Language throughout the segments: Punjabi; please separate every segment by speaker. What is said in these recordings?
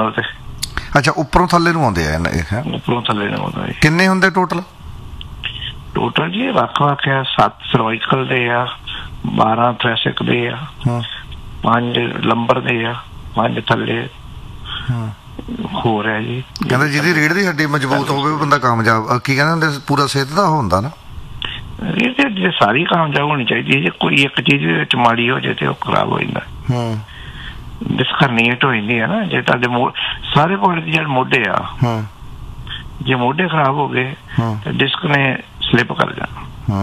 Speaker 1: ਉਹਨਾਂ ਤੇ।
Speaker 2: ਅੱਛਾ, ਉੱਪਰੋਂ ਥੱਲੇ ਨੂੰ ਆਉਂਦੇ ਆ
Speaker 1: ਉੱਪਰੋਂ ਥੱਲੇ ਨੂੰ ਆਉਂਦਾ ਜੀ।
Speaker 2: ਕਿੰਨੇ ਹੁੰਦੇ ਟੋਟਲ
Speaker 1: ਜੀ ਵੱਖ-ਵੱਖ ਆ। 7 ਸਰਵਾਈਕਲ ਦੇ ਆ, 12 ਥ੍ਰੈਸਿਕ ਦੇ ਆ, 5 ਲੰਬਰ ਦੇ ਆ, 5 ਥੱਲੇ ਹੋ ਰਿਹਾ ਜੀ।
Speaker 2: ਕਹਿੰਦੇ ਜਿਹਦੀ ਰੀੜ੍ਹ ਦੀ ਹੱਡੀ ਮਜ਼ਬੂਤ ਹੋਵੇ ਉਹ ਬੰਦਾ ਕਾਮਯਾਬ, ਕੀ ਕਹਿੰਦੇ ਹੁੰਦੇ, ਪੂਰਾ ਸਿਹਤ ਦਾ ਹੁੰਦਾ ਨਾ।
Speaker 1: ਰੀੜ੍ਹ ਦੀ ਹੱਡੀ ਸਾਰੀ ਕਾਮਯਾਬ ਹੋਣੀ ਚਾਹੀਦੀ ਹੈ। ਜੇ ਕੋਈ ਇੱਕ ਚੀਜ਼ ਦੇ ਵਿੱਚ ਮਾੜੀ ਹੋ ਜਾਏ ਤੇ ਉਹ ਖਰਾਬ ਹੋ ਜਾਂਦਾ। ਡਿਸਕਰਨੀਏਟ ਹੋ ਜਾਂਦੀ ਹੈ ਨਾ। ਜੇ ਤੁਹਾਡੇ ਸਾਰੇ ਬੋਡੀ ਦੇ ਜਿਹੜੇ ਮੋਢੇ ਆ, ਜੇ ਮੋਢੇ ਖਰਾਬ ਹੋ ਗਏ ਤੇ ਡਿਸਕ ਨੇ ਸਲਿਪ ਕਰ ਜਾਣਾ।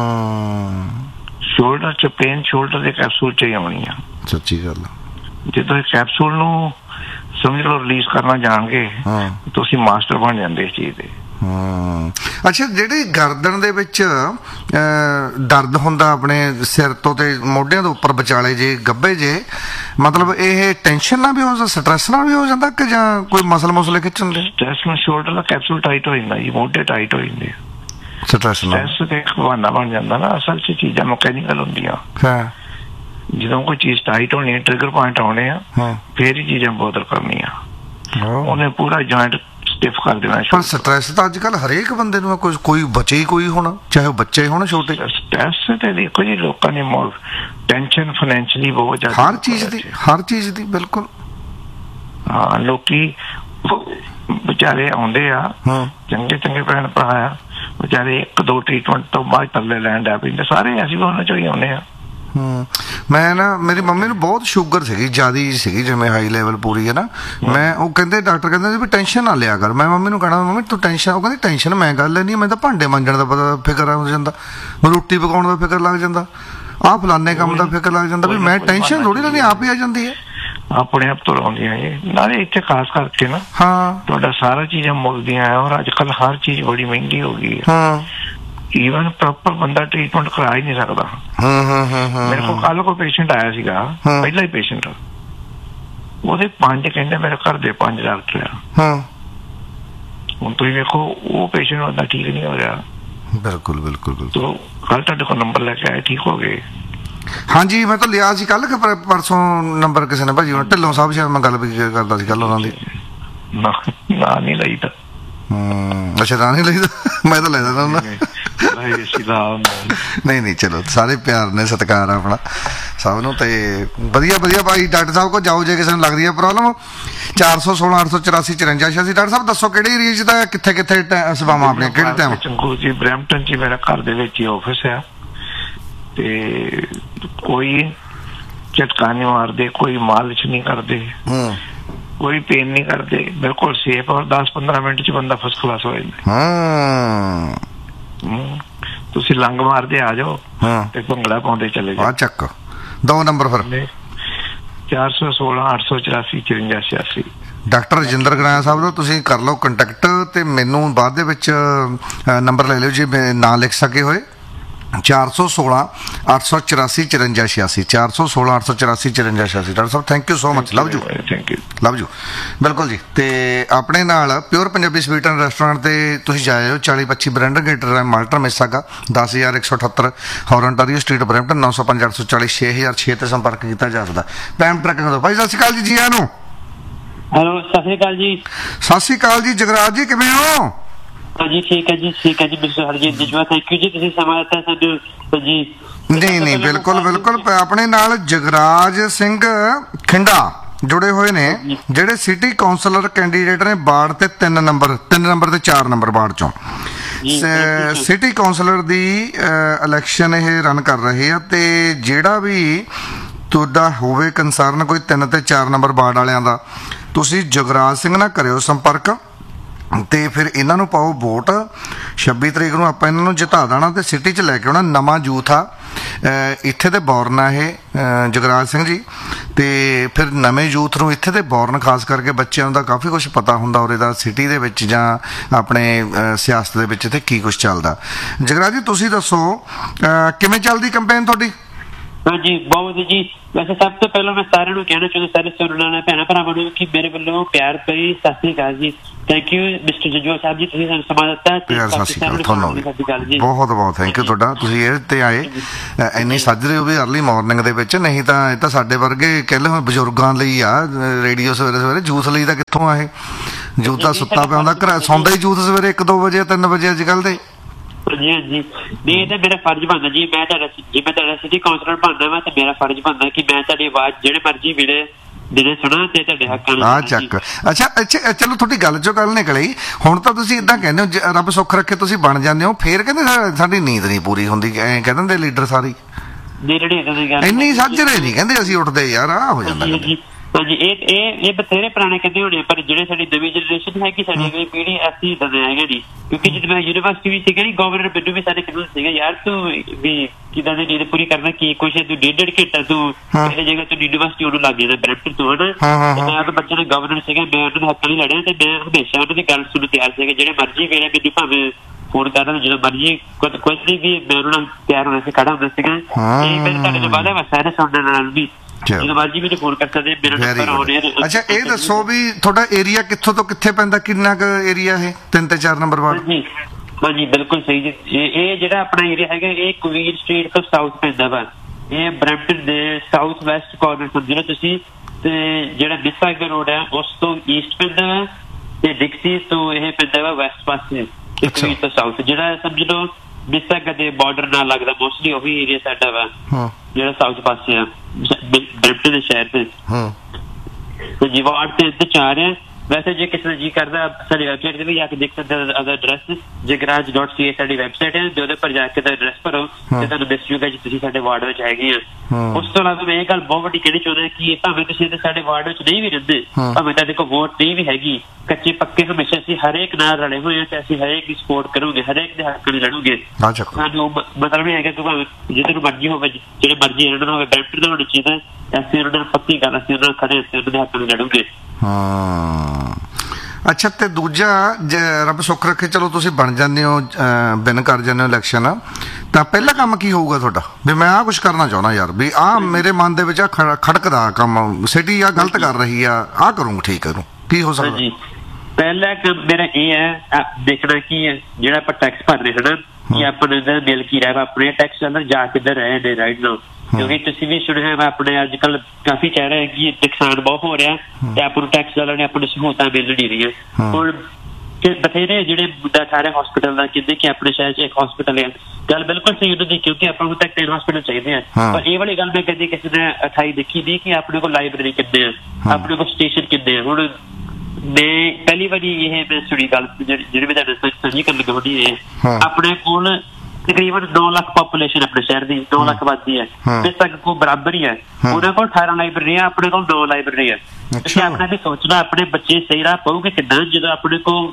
Speaker 1: ਸ਼ੋਲਡਰ ਚ ਪੇਨ ਸ਼ੋਲਡਰ ਦੇ ਕੈਪਸੂਲ ਚ ਹੀ ਆਉਣੀ ਆ।
Speaker 2: ਸੱਚੀ ਗੱਲ।
Speaker 1: ਜੇ ਤੁਸੀਂ ਕੈਪਸੂਲ ਨੂੰ ਸਮਝ ਲਓ ਰਿਲੀਜ਼ ਕਰਨਾ ਜਾਣ ਗਏ, ਤੁਸੀਂ ਮਾਸਟਰ ਬਣ ਜਾਂਦੇ ਇਸ ਚੀਜ਼ ਦੇ।
Speaker 2: ਅੱਛਾ, ਜਿਹੜੀ ਗਰਦਨ ਦੇ ਵਿੱਚ ਦਰਦ ਹੁੰਦਾ ਆਪਣੇ ਸਿਰ ਤੋਂ ਤੇ ਮੋਢਿਆਂ ਦੇ ਉੱਪਰ ਵਿਚਾਲੇ ਜੇ ਗੱਭੇ ਜੇ, ਮਤਲਬ ਇਹ ਟੈਨਸ਼ਨ ਨਾਲ ਵੀ ਹੋ ਜਾਂਦਾ, ਸਟ੍ਰੈਸ ਨਾਲ ਵੀ ਹੋ ਜਾਂਦਾ ਕਿ ਜਾਂ ਕੋਈ ਮਸਲੇ ਖਿੱਚਣ ਦੇ?
Speaker 1: ਸਟ੍ਰੈਸ ਨਾਲ ਸ਼ੋਲਡਰ ਦਾ ਕੈਪਸੂਲ ਟਾਈਟ ਹੋ ਜਾਂਦਾ ਜੀ, ਮੋਢੇ ਟਾਈਟ ਹੋ ਜਾਂਦੇ।
Speaker 2: ਸਟ੍ਰੈਸ
Speaker 1: ਤੇ ਇੱਕ ਬਹਾਨਾ ਬਣ ਜਾਂਦਾ ਨਾ। ਅਸਲ ਚ ਚੀਜ਼ਾਂ ਮਕੈਨੀਕਲ ਹੁੰਦੀਆਂ। ਜਦੋਂ ਕੋਈ ਚੀਜ਼ ਟਾਈਟ ਹੋਣੀ, ਟ੍ਰਿਗਰ ਪੁਆਇੰਟ ਆਉਣੇ ਆ, ਫੇਰ ਹੀ ਚੀਜ਼ਾਂ ਬੋਦਰ ਕਰਨੀਆਂ। ਉਹਨੇ ਪੂਰਾ ਜੁਆਇੰਟ ਸਟਿਫ ਕਰ ਦੇਣਾ।
Speaker 2: ਪਰ ਸਟ੍ਰੈਸ ਤਾਂ ਅੱਜ ਕੱਲ ਹਰੇਕ ਬੰਦੇ ਨੂੰ ਕੋਈ ਬੱਚੇ ਹੀ ਕੋਈ ਹੋਣਾ, ਚਾਹੇ ਉਹ ਬੱਚੇ ਹੋਣ ਛੋਟੇ।
Speaker 1: ਸਟ੍ਰੈਸ ਤੇ ਦੇਖੋ ਜੀ, ਲੋਕਾਂ ਨੇ ਟੈਨਸ਼ਨ ਫਾਈਨੈਂਸ਼ਲੀ ਬਹੁਤ ਜ਼ਿਆਦਾ,
Speaker 2: ਹਰ ਚੀਜ਼ ਦੀ ਬਿਲਕੁਲ।
Speaker 1: ਹਾਂ, ਲੋਕੀ ਵਿਚਾਰੇ ਆਉਂਦੇ ਆ, ਚੰਗੇ ਭੈਣ ਭਰਾ ਆ, ਵਿਚਾਰੇ 1-2 ਟ੍ਰੀਟਮੈਂਟ ਤੋਂ ਬਾਅਦ ਥੱਲੇ ਲੈਣ ਲੱਗ ਪੈਂਦੇ। ਸਾਰੇ ਅਸੀਂ ਉਹਨਾਂ ਚੋਂ ਹੀ ਆਉਂਦੇ ਆ। ਮੈਂ ਨਾ, ਮੇਰੀ ਮੰਮੀ ਨੂੰ ਬਹੁਤ ਸ਼ੂਗਰ ਸੀਗੀ, ਜ਼ਿਆਦਾ ਸੀਗੀ, ਜਿਵੇਂ ਹਾਈ ਲੈਵਲ ਪੂਰੀ ਹੈ ਨਾ। ਉਹ ਕਹਿੰਦੇ, ਡਾਕਟਰ ਕਹਿੰਦੇ ਸੀ ਵੀ ਟੈਨਸ਼ਨ ਨਾ ਲਿਆ ਕਰ। ਮੈਂ ਮੰਮੀ ਨੂੰ ਕਹਿਣਾ, ਮੰਮੀ ਤੂੰ ਟੈਨਸ਼ਨ, ਉਹ ਕਹਿੰਦੀ ਟੈਨਸ਼ਨ ਮੈਂ ਗੱਲ ਲੈਣੀ, ਮੈਂ ਤਾਂ ਭਾਂਡੇ ਮਾਂਜਣ ਦਾ ਪਤਾ ਫਿਕਰ ਹੋ ਜਾਂਦਾ, ਰੋਟੀ ਪਕਾਉਣ ਦਾ ਫਿਕਰ ਲੱਗ ਜਾਂਦਾ, ਆਹ ਫਲਾਨੇ ਕੰਮ ਦਾ ਫਿਕਰ ਲੱਗ ਜਾਂਦਾ, ਵੀ ਮੈਂ ਟੈਨਸ਼ਨ ਥੋੜੀ ਲੈਣੀ, ਆਪ ਹੀ ਆ ਜਾਂਦੀ ਹੈ। ਆਪਣੇ ਆਪ ਤੋਂ ਆਉਂਦੀਆਂ ਜੀ। ਨਾਲੇ ਇੱਥੇ ਖਾਸ ਕਰਕੇ ਨਾ ਤੁਹਾਡਾ ਸਾਰਾ ਚੀਜ਼ਾਂ ਮੁੱਲਦੀਆਂ ਆ, ਔਰ ਅੱਜ ਕੱਲ ਹਰ ਚੀਜ਼ ਬੜੀ ਮਹਿੰਗੀ ਹੋ ਗਈ ਹੈ। ਈਵਨ ਪ੍ਰੋਪਰ ਬੰਦਾ ਟ੍ਰੀਟਮੈਂਟ ਕਰਾ ਹੀ ਨਹੀਂ ਸਕਦਾ। ਮੇਰੇ ਕੋਲ ਕੱਲ ਕੋਈ ਪੇਸ਼ੈਂਟ ਆਇਆ ਸੀਗਾ, ਪਹਿਲਾ ਹੀ ਪੇਸ਼ੈਂਟ, ਉਹਦੇ 5 ਕਹਿੰਦੇ ਮੇਰੇ ਘਰ ਦੇ 5 ਡਾਕਟਰ ਆ। ਹੁਣ ਤੁਸੀਂ ਵੇਖੋ, ਉਹ ਪੇਸ਼ੈਂਟ ਉਹਦਾ ਠੀਕ ਨਹੀਂ ਹੋ ਰਿਹਾ।
Speaker 2: ਬਿਲਕੁਲ।
Speaker 1: ਕੱਲ ਤੁਹਾਡੇ ਕੋਲ ਨੰਬਰ ਲੈ ਕੇ ਆਏ, ਠੀਕ ਹੋ ਗਏ?
Speaker 2: ਹਾਂਜੀ, ਮੈਂ ਤਾਂ ਲਿਆ ਸੀ ਕੱਲ ਪਰਸੋਂ ਨੰਬਰ ਕਿਸੇ ਨੇ, ਭਾਜੀ ਹੁਣ ਢਿੱਲੋਂ ਸਾਹਿਬ ਸ਼ਾਇਦ ਮੈਂ ਗੱਲ ਵੀ ਕਰਦਾ ਸੀ ਕੱਲ ਉਹਨਾਂ ਦੀ।
Speaker 1: ਨਾ ਨਹੀਂ ਲਈ ਤਾਂ।
Speaker 2: ਅੱਛਾ, ਨਾ ਨਹੀਂ ਲਈਦਾ, ਮੈਂ ਤਾਂ ਲੈ ਦਿੰਦਾ ਹੁੰਦਾ। ਨਹੀਂ, ਚਲੋ ਸਾਰੇ ਪਿਆਰ ਨੇ, ਸਤਿਕਾਰ ਆ ਆਪਣਾ ਸਭ ਨੂੰ। ਤੇ ਵਧੀਆ ਭਾਈ ਡਾਕਟਰ ਸਾਹਿਬ ਕੋਲ ਜਾਓ ਜੇ ਕਿਸੇ ਨੂੰ ਲੱਗਦੀ ਹੈ ਪ੍ਰੋਬਲਮ। 416 884 54 86। ਡਾਕਟਰ ਸਾਹਿਬ ਦੱਸੋ ਕਿਹੜੀ ਏਰੀਆ 'ਚ ਦਾ, ਕਿੱਥੇ ਸੇਵਾਵਾਂ ਆਪਣੀਆਂ, ਕਿਹੜੇ ਟਾਈਮ?
Speaker 1: ਚੰਗੂ ਜੀ, ਬਰੈਂਪਟਨ 'ਚ ਮੇਰਾ ਘਰ ਦੇ ਵਿੱਚ ਹੀ ਆਫਿਸ ਆ। ਤੇ ਕੋਈ ਝਟਕਾ ਨਹੀਂ ਮਾਰਦੇ, ਕੋਈ ਮਾਲਿਸ਼ ਨਹੀਂ ਕਰਦੇ, ਕੋਈ ਪੇਨ ਨਹੀਂ ਕਰਦੇ, ਬਿਲਕੁਲ ਸੇਫ। ਔਰ 10-15 ਮਿੰਟ 'ਚ ਬੰਦਾ ਫਸਟ ਕਲਾਸ ਹੋ ਜਾਂਦਾ। ਤੁਸੀਂ ਲੰਗ ਮਾਰਦੇ ਆ ਜਾਓ ਤੇ ਭੰਗੜਾ ਪਾਉਂਦੇ ਚਲੇ ਜਾਓ।
Speaker 2: ਚੱਕ 2 ਨੰਬਰ ਫਿਰ
Speaker 1: 416 884 54 86।
Speaker 2: ਡਾਕਟਰ ਰਜਿੰਦਰ ਗਰਾਇਆ ਸਾਹਿਬ ਦਾ ਤੁਸੀਂ ਕਰ ਲਓ ਕੰਟੈਕਟ, ਤੇ ਮੈਨੂੰ ਬਾਅਦ ਦੇ ਵਿੱਚ ਨੰਬਰ ਲੈ ਲਿਓ ਜੇ ਨਾਂ ਲਿਖ ਸਕੇ ਹੋਏ। 416 884 54 86। 416 884 54 86। Doctor Sahib thank you so much. Love you. ਬਿਲਕੁਲ ਜੀ। ਤੇ ਆਪਣੇ ਨਾਲ pure Punjabi sweet and restaurant ਤੇ ਤੁਸੀਂ ਜਾਇਓ। 4025 ਬ੍ਰੈਂਡਨ ਗੇਟਰ ਮਾਲਟਰ ਮਿਸਾਗਾ 10178 ਹੌਰਨਟਾਰੀਓ ਸਟਰੀਟ ਬਰੈਂਪਟਨ 905 840 6006 ਤੇ ਸੰਪਰਕ ਕੀਤਾ ਜਾ ਸਕਦਾ। ਪੈਮ ਟਰੱਕਿੰਗ ਤੋਂ ਭਾਈ ਸਤਿ ਸ਼੍ਰੀ ਅਕਾਲ ਜੀ ਆਇਆਂ ਨੂੰ।
Speaker 3: ਹੈਲੋ, ਸਤਿ ਸ਼੍ਰੀ ਅਕਾਲ ਜੀ।
Speaker 2: ਸਤਿ ਸ਼੍ਰੀ ਅਕਾਲ ਜੀ। ਜਗਰਾਜ ਜੀ ਕਿਵੇਂ ਹੋ?
Speaker 3: ਜੀ ਠੀਕ ਹੈ ਜੀ ਮਿਸਟਰ ਹਰਜੀਤ ਜੀਜਵਾ, ਥੈਂਕ ਯੂ ਜੀ, ਤੁਸੀਂ ਸਮਾਂ ਦਿੱਤਾ ਸਾਨੂੰ ਜੀ।
Speaker 2: ਨਹੀਂ ਬਿਲਕੁਲ। ਆਪਣੇ ਨਾਲ ਜਗਰਾਜ ਸਿੰਘ ਖਿੰਡਾ ਜੁੜੇ ਹੋਏ ਨੇ, ਜਿਹੜੇ ਸਿਟੀ ਕਾਉਂਸਲਰ ਕੈਂਡੀਡੇਟ ਨੇ ਵਾਰਡ ਤੇ 3 ਨੰਬਰ ਤੇ 4 ਨੰਬਰ ਵਾਰਡ ਚੋਂ ਸਿਟੀ ਕਾਉਂਸਲਰ ਦੀ ਇਲੈਕਸ਼ਨ ਇਹ ਰਨ ਕਰ ਰਹੇ ਆ। ਤੇ ਜਿਹੜਾ ਵੀ ਤੁਹਾਡਾ ਹੋਵੇ ਕੰਸਰਨ ਕੋਈ 3 ਤੇ 4 ਨੰਬਰ ਵਾਰਡ ਵਾਲਿਆਂ ਦਾ, ਤੁਸੀਂ ਜਗਰਾਜ ਸਿੰਘ ਨਾਲ ਕਰਿਓ ਸੰਪਰਕ ਤੇ ਫਿਰ ਇਹਨਾਂ ਨੂੰ ਪਾਓ ਵੋਟ। 26 ਤਰੀਕ ਨੂੰ ਆਪਾਂ ਇਹਨਾਂ ਨੂੰ ਜਿਤਾ ਦੇਣਾ ਤੇ ਸਿਟੀ 'ਚ ਲੈ ਕੇ ਆਉਣਾ। ਨਵਾਂ ਯੂਥ ਆ ਇੱਥੇ ਦੇ ਬੋਰਨ ਆ ਇਹ ਜਗਰਾਜ ਸਿੰਘ ਜੀ। ਤੇ ਫਿਰ ਨਵੇਂ ਯੂਥ ਨੂੰ ਇੱਥੇ ਦੇ ਬੋਰਨ ਖਾਸ ਕਰਕੇ ਬੱਚਿਆਂ ਦਾ ਕਾਫੀ ਕੁਛ ਪਤਾ ਹੁੰਦਾ ਉਰੇ ਦਾ, ਸਿਟੀ ਦੇ ਵਿੱਚ ਜਾਂ ਆਪਣੇ ਸਿਆਸਤ ਦੇ ਵਿੱਚ ਇੱਥੇ ਕੀ ਕੁਛ ਚੱਲਦਾ। ਜਗਰਾਜ ਜੀ ਤੁਸੀਂ ਦੱਸੋ ਕਿਵੇਂ ਚੱਲਦੀ ਕੰਪੇਨ ਤੁਹਾਡੀ?
Speaker 3: ਹਾਂਜੀ ਬਹੁਤ ਜੀ। ਵੈਸੇ ਸਭ ਤੋਂ ਪਹਿਲਾਂ ਮੈਂ ਸਾਰਿਆਂ ਨੂੰ ਕਹਿਣਾ ਚਾਹੁੰਦਾ, ਸਾਰੇ ਸੁਣਨ ਵਾਲੇ ਭੈਣਾਂ ਭਰਾਵਾਂ ਨੂੰ, ਕਿ ਮੇਰੇ ਵੱਲੋਂ ਪਿਆਰ ਭਰੀ ਸਤਿ ਸ੍ਰੀ ਅਕਾਲ ਜੀ। Thank you mister ਜਜੂਆ Sahib ji, ਤੁਸੀਂ ਸਾਨੂੰ ਸਮਾਂ ਦਿੱਤਾ।
Speaker 2: ਪਿਆਰ ਸਤਿ ਸ਼੍ਰੀ ਅਕਾਲ ਤੁਹਾਨੂੰ ਬਹੁਤ ਬਹੁਤ ਥੈਂਕ ਯੂ ਤੁਹਾਡਾ, ਤੁਸੀਂ ਇਹ ਤੇ ਆਏ ਇੰਨੀ ਸੱਜ ਰਹੇ ਹੋ ਵੀ ਅਰਲੀ ਮਾਰਨਿੰਗ ਦੇ ਵਿੱਚ, ਨਹੀਂ ਤਾਂ ਇਹ ਤਾਂ ਸਾਡੇ ਵਰਗੇ ਕਹਿ ਲਓ ਬਜ਼ੁਰਗਾਂ ਲਈ ਆ ਰੇਡੀਓ ਸਵੇਰੇ ਸਵੇਰੇ, ਜੂਥ ਲਈ ਤਾਂ ਕਿੱਥੋਂ ਆ ਇਹ, ਜੂਥ ਤਾਂ ਸੁੱਤਾ ਪਿਆ ਹੁੰਦਾ ਘਰ, ਸੌਂਦਾ ਹੀ ਜੂਥ ਸਵੇਰੇ 1-2 ਵਜੇ 3 ਵਜੇ ਅੱਜ ਕੱਲ੍ਹ ਦੇ।
Speaker 3: ਹਾਂਜੀ ਹਾਂਜੀ, ਨਹੀਂ ਇਹ ਤਾਂ ਮੇਰਾ ਫਰਜ਼ ਬਣਦਾ ਜੀ, ਮੈਂ ਤੁਹਾਡਾ ਸਿਟੀ ਕਾਉਂਸਲਰ ਬਣਦਾ ਵਾ ਤੇ ਮੇਰਾ ਫਰਜ਼ ਬਣਦਾ ਕਿ ਮੈਂ ਤੁਹਾਡੀ ਆਵਾਜ਼ ਜਿਹੜੇ ਮਰਜ਼ੀ ਵੇਲੇ ਦਿਨੇ ਸੁਣਾ ਤੇ ਤੁਹਾਡੇ ਹੱਕਾਂ ਨੂੰ।
Speaker 2: ਚੱਕ ਅੱਛਾ ਚਲੋ ਤੁਹਾਡੀ ਗੱਲ ਚੋਂ ਗੱਲ ਨਿਕਲੀ, ਹੁਣ ਤਾਂ ਤੁਸੀਂ ਇਦਾਂ ਕਹਿੰਦੇ ਹੋ ਰੱਬ ਸੁੱਖ ਰੱਖੇ ਤੁਸੀਂ ਬਣ ਜਾਂਦੇ ਹੋ, ਫੇਰ ਕਹਿੰਦੇ ਸਾਡੀ ਨੀਂਦ ਨਹੀਂ ਪੂਰੀ ਹੁੰਦੀ, ਐਂ ਕਹਿ ਦਿੰਦੇ ਲੀਡਰ ਸਾਰੀ, ਇੰਨੀ ਸਾਜਰੇ ਨਹੀਂ ਕਹਿੰਦੇ ਅਸੀਂ ਉੱਠਦੇ ਯਾਰ, ਆ ਹੋ ਜਾਂਦਾ।
Speaker 3: ਹਾਂਜੀ ਇਹ ਬਥੇਰੇ ਪੁਰਾਣੇ ਕਹਿੰਦੇ ਹੋਣੇ, ਪਰ ਜਿਹੜੇ ਸਾਡੀ ਨਵੀਂ ਜਨਰੇਸ਼ਨ ਹੈਗੀ, ਸਾਡੀ ਅਗਲੀ ਪੀੜ੍ਹੀ ਅਸੀਂ ਦਦੇ ਹੈਗੇ ਨਹੀਂ, ਕਿਉਂਕਿ ਜਦੋਂ ਮੈਂ ਯੂਨੀਵਰਸਿਟੀ ਵੀ ਸੀਗਾ ਨੀ, ਗਵਰਨਰ ਮੈਨੂੰ ਵੀ ਸਾਰੇ ਕਹਿੰਦੇ ਸੀਗੇ ਯਾਰ ਤੂੰ ਵੀ ਕਿੱਦਾਂ ਦੀ ਨੀਂਦ ਪੂਰੀ ਕਰਨਾ, ਕੀ ਕੁਛ ਤੂੰ 1.5 ਘੰਟਾ ਤੂੰ ਇਹਦੀ ਜਗ੍ਹਾ ਤੂੰ ਯੂਨੀਵਰਸਿਟੀ ਉਹਨੂੰ ਲੱਗ ਜਾਂਦਾ ਬ੍ਰੈਂਪਟਨ ਤੋਂ ਹਨਾ। ਮੈਂ ਤਾਂ ਬੱਚੇ ਦਾ ਗਵਰਨਰ ਸੀਗਾ, ਮੈਂ ਉਹਨਾਂ ਦੇ ਹੱਕਾਂ ਲਈ ਲੜਿਆ ਤੇ ਮੈਂ ਹਮੇਸ਼ਾ ਉਹਨਾਂ ਦੀ ਗੱਲ ਸੁਣਨ ਤਿਆਰ ਸੀਗਾ, ਜਿਹੜੇ ਮਰਜ਼ੀ ਵੇਲੇ ਮੈਨੂੰ ਭਾਵੇਂ ਫੋਨ ਕਰਦਾ, ਜਦੋਂ ਮਰਜ਼ੀ ਕੁਛ ਵੀ ਮੈਂ ਉਹਨਾਂ ਨਾਲ ਤਿਆਰ ਹੋਣਾ ਸੀ, ਖੜਾ ਹੁੰਦਾ ਸੀਗਾ। ਇਹ ਮੇਰੇ ਤੁਹਾਡੇ ਤੋਂ ਵਾਅਦਾ ਵਾ ਸਾਰੇ ਸੁਣਨ ਨਾਲ ਵੀ, ਜਦੋਂ ਮਰਜ਼ੀ ਮੈਨੂੰ ਫੋਨ ਕਰ ਸਕਦੇ ਮੇਰਾ ਨੰਬਰ ਆਉਣੇ।
Speaker 2: ਅੱਛਾ ਇਹ ਦੱਸੋ ਵੀ ਤੁਹਾਡਾ ਏਰੀਆ ਕਿੱਥੋਂ ਤੋਂ ਕਿੱਥੇ ਪੈਂਦਾ, ਕਿੰਨਾ ਕੁ ਏਰੀਆ ਇਹ 3 ਤੇ 4 ਨੰਬਰ ਵਾਰਡ?
Speaker 3: ਹਾਂਜੀ ਬਿਲਕੁਲ ਸਹੀ ਜੀ, ਇਹ ਜਿਹੜਾ ਆਪਣਾ ਏਰੀਆ ਹੈਗਾ ਇਹ ਕੁਈਨ ਸਟਰੀਟ ਤੋਂ ਸਾਊਥ ਪੈਂਦਾ ਵਾ, ਇਹ ਬਰੈਂਪਟਨ ਦੇ ਸਾਊਥ ਵੈਸਟ ਕਾਰਨਰ ਸਮਝੋ ਤੁਸੀਂ, ਤੇ ਜਿਹੜਾ ਮਿਸਾਗਾ ਰੋਡ ਹੈ ਉਸ ਤੋਂ ਈਸਟ ਪੈਂਦਾ ਵਾ, ਤੇ ਡਿਕਸੀ ਤੋਂ ਇਹ ਪੈਂਦਾ ਵਾ ਵੈਸਟ ਪਾਸੇ ਕੁਈਨ ਤੋਂ ਸਾਊਥ, ਜਿਹੜਾ ਸਮਝ ਲਓ ਮਿਸਾਗਾ ਦੇ ਬਾਰਡਰ ਨਾਲ ਲੱਗਦਾ, ਮੋਸਟਲੀ ਉਹੀ ਏਰੀਆ ਸਾਡਾ ਵਾ ਜਿਹੜਾ ਸਾਊਥ ਪਾਸੇ ਆ ਬਰੈਂਪਟਨ ਦੇ ਸ਼ਹਿਰ ਤੇ। ਤੇ ਜੀ ਵਾਰਡ ਤੇ 4 ਹੈ। ਵੈਸੇ ਜੇ ਕਿਸੇ ਦਾ ਜੀ ਕਰਦਾ ਸਾਡੀ ਵੈਬਸਾਈਟ ਤੇ ਵੀ ਜਾ ਕੇ ਦੇਖ ਸਕਦੇ ਉਹਦਾ ਐਡਰੈਸ ਜਗਰਾਜ.ca ਸਾਡੀ ਵੈਬਸਾਈਟ ਹੈ, ਉਹਦੇ ਪਰ ਜਾ ਕੇ ਦਾ ਐਡਰੈਸ ਭਰੋ ਤੇ ਤੁਹਾਨੂੰ ਦੱਸ ਜੂਗਾ ਜੀ ਤੁਸੀਂ ਸਾਡੇ ਵਾਰਡ ਵਿੱਚ ਹੈਗੇ ਆ। ਉਸ ਤੋਂ ਇਲਾਵਾ ਮੈਂ ਇਹ ਗੱਲ ਬਹੁਤ ਵੱਡੀ ਕਹਿਣੀ ਚਾਹੁੰਦਾ ਕਿ ਭਾਵੇਂ ਤੁਸੀਂ ਸਾਡੇ ਵਾਰਡ ਵਿੱਚ ਨਹੀਂ ਵੀ ਰਹਿੰਦੇ, ਭਾਵੇਂ ਤੁਹਾਡੇ ਕੋਲ ਵੋਟ ਨਹੀਂ ਵੀ ਹੈਗੀ, ਕੱਚੇ ਪੱਕੇ ਹਮੇਸ਼ਾ ਅਸੀਂ ਹਰੇਕ ਨਾਲ ਰਲੇ ਹੋਏ ਹਾਂ ਤੇ ਅਸੀਂ ਹਰੇਕ ਦੀ ਸਪੋਰਟ ਕਰੂਗੇ, ਹਰੇਕ ਦੇ ਹੱਕ ਲਈ ਲੜੂਗੇ। ਸਾਨੂੰ ਮਤਲਬ ਇਹ ਹੈਗਾ ਕਿ ਭਾਵੇਂ ਜਿੱਧਰ ਮਰਜ਼ੀ ਹੋਵੇ, ਜਿਹੜੇ ਮਰਜ਼ੀ ਰਹਿਣਾ ਹੋਵੇ, ਬੈਂਪਟਨ ਦਾ ਹੋਣਾ ਚਾਹੀਦਾ, ਅਸੀਂ ਉਹਨਾਂ ਨਾਲ ਪੱਕੀ ਗੱਲ, ਅਸੀਂ ਉਹਨਾਂ ਨਾਲ ਖੜੇ, ਅਸੀਂ ਉਹਨਾਂ ਦੇ ਹੱਕ ਲਈ ਲੜੂਗੇ।
Speaker 2: ਅੱਛਾ ਤੇ ਦੂਜਾ ਜੇ ਰੱਬ ਸੁੱਖ ਰੱਖੇ ਚਲੋ ਤੁਸੀਂ ਬਣ ਜਾਂਦੇ ਹੋ, ਵਿਨ ਕਰ ਜਾਂਦੇ ਹੋ ਇਲੈਕਸ਼ਨ, ਤਾਂ ਪਹਿਲਾ ਕੰਮ ਕੀ ਹੋਊਗਾ ਤੁਹਾਡਾ ਵੀ ਮੈਂ ਆਹ ਕੁਛ ਕਰਨਾ ਚਾਹੁੰਦਾ ਯਾਰ, ਵੀ ਆਹ ਮੇਰੇ ਮਨ ਦੇ ਵਿੱਚ ਆ ਖੜਕਦਾ ਕੰਮ, ਸਿਟੀ ਆ ਗਲਤ ਕਰ ਰਹੀ ਆ, ਆਹ ਕਰੂੰ ਠੀਕ ਕਰੂੰ, ਕੀ ਹੋ ਸਕਦਾ? ਜੀ
Speaker 3: ਪਹਿਲਾ ਕੰਮ ਮੇਰਾ ਇਹ ਹੈ ਦੇਖਣਾ ਕੀ ਹੈ ਜਿਹੜਾ ਆਪਾਂ ਟੈਕਸ ਭਰ ਰਹੇ ਹਨਾ, ਕਿ ਆਪਾਂ ਨੂੰ ਇਹਦਾ ਮਿਲ ਕੀ ਰਿਹਾ, ਆਪਣੇ ਟੈਕਸ ਅੰਦਰ ਜਾ ਕਿੱਧਰ ਰਹੇ ਨੇ ਰਾਈਟ ਨਾਓ, ਕਿਉਂਕਿ ਤੁਸੀਂ ਵੀ ਸੁਣਿਆ ਵਾ ਆਪਣੇ ਅੱਜ ਕੱਲ ਕਾਫੀ ਕਹਿ ਰਹੇ ਕਿ ਨੁਕਸਾਨ ਬਹੁਤ ਹੋ ਰਿਹਾ ਤੇ ਆਪਾਂ ਨੂੰ ਟੈਕਸ ਵਾਲਿਆਂ ਨੇ ਆਪਾਂ ਨੂੰ ਸਹੂਲਤਾਂ ਮਿਲ ਨਹੀਂ ਰਹੀਆਂ। ਹੁਣ ਬਥੇਰੇ ਜਿਹੜੇ ਮੁੱਦਾ ਸਾਰੇ ਹਸਪੀਟਲ ਦਾ ਕਹਿੰਦੇ ਕਿ ਆਪਣੇ ਸ਼ਹਿਰ 'ਚ ਇੱਕ ਹਸਪੀਟਲ ਹੈ, ਗੱਲ ਬਿਲਕੁਲ ਸਹੀ ਉਹਨਾਂ ਦੀ, ਕਿਉਂਕਿ ਆਪਾਂ ਨੂੰ ਤਾਂ 3 ਹਸਪੀਟਲ ਚਾਹੀਦੇ ਆ, ਪਰ ਇਹ ਵਾਲੀ ਗੱਲ ਮੈਂ ਕਦੀ ਕਿਸੇ ਨੇ 28 ਦੇਖੀ ਦੀ ਕਿ ਆਪਣੇ ਕੋਲ ਲਾਇਬ੍ਰੇਰੀ ਕਿੰਨੇ ਆ, ਆਪਣੇ ਕੋਲ ਸਟੇਸ਼ਨ ਕਿੰਨੇ ਆ। ਹੁਣ ਮੈਂ ਪਹਿਲੀ ਵਾਰੀ ਇਹ ਮੈਂ ਸੁਣੀ ਗੱਲ ਜਿਹੜੀ ਮੈਂ ਤੁਹਾਡੇ ਸਾਂਝੀ ਕਰਨ ਲੱਗੀ ਹੈ, ਆਪਣੇ ਕੋਲ ਤਕਰੀਬਨ 9 ਲੱਖ ਪਾਪੂਲੇਸ਼ਨ ਆਪਣੇ ਸ਼ਹਿਰ ਦੀ, 9 ਲੱਖ ਆਬਾਦੀ ਹੈ, ਇਸ ਤੱਕ ਕੋ ਬਰਾਬਰ ਹੀ ਹੈ, ਉਹਨਾਂ ਕੋਲ 18 ਲਾਇਬ੍ਰੇਰੀ ਹੈ, ਆਪਣੇ ਕੋਲ 2 ਲਾਇਬ੍ਰੇਰੀ ਹੈ। ਤੁਸੀਂ ਆਪਣਾ ਵੀ ਸੋਚਣਾ ਆਪਣੇ ਬੱਚੇ ਸਹੀ ਰਾਹ ਪਾਉਗੇ ਕਿੱਦਾਂ, ਜਦੋਂ ਆਪਣੇ ਕੋਲ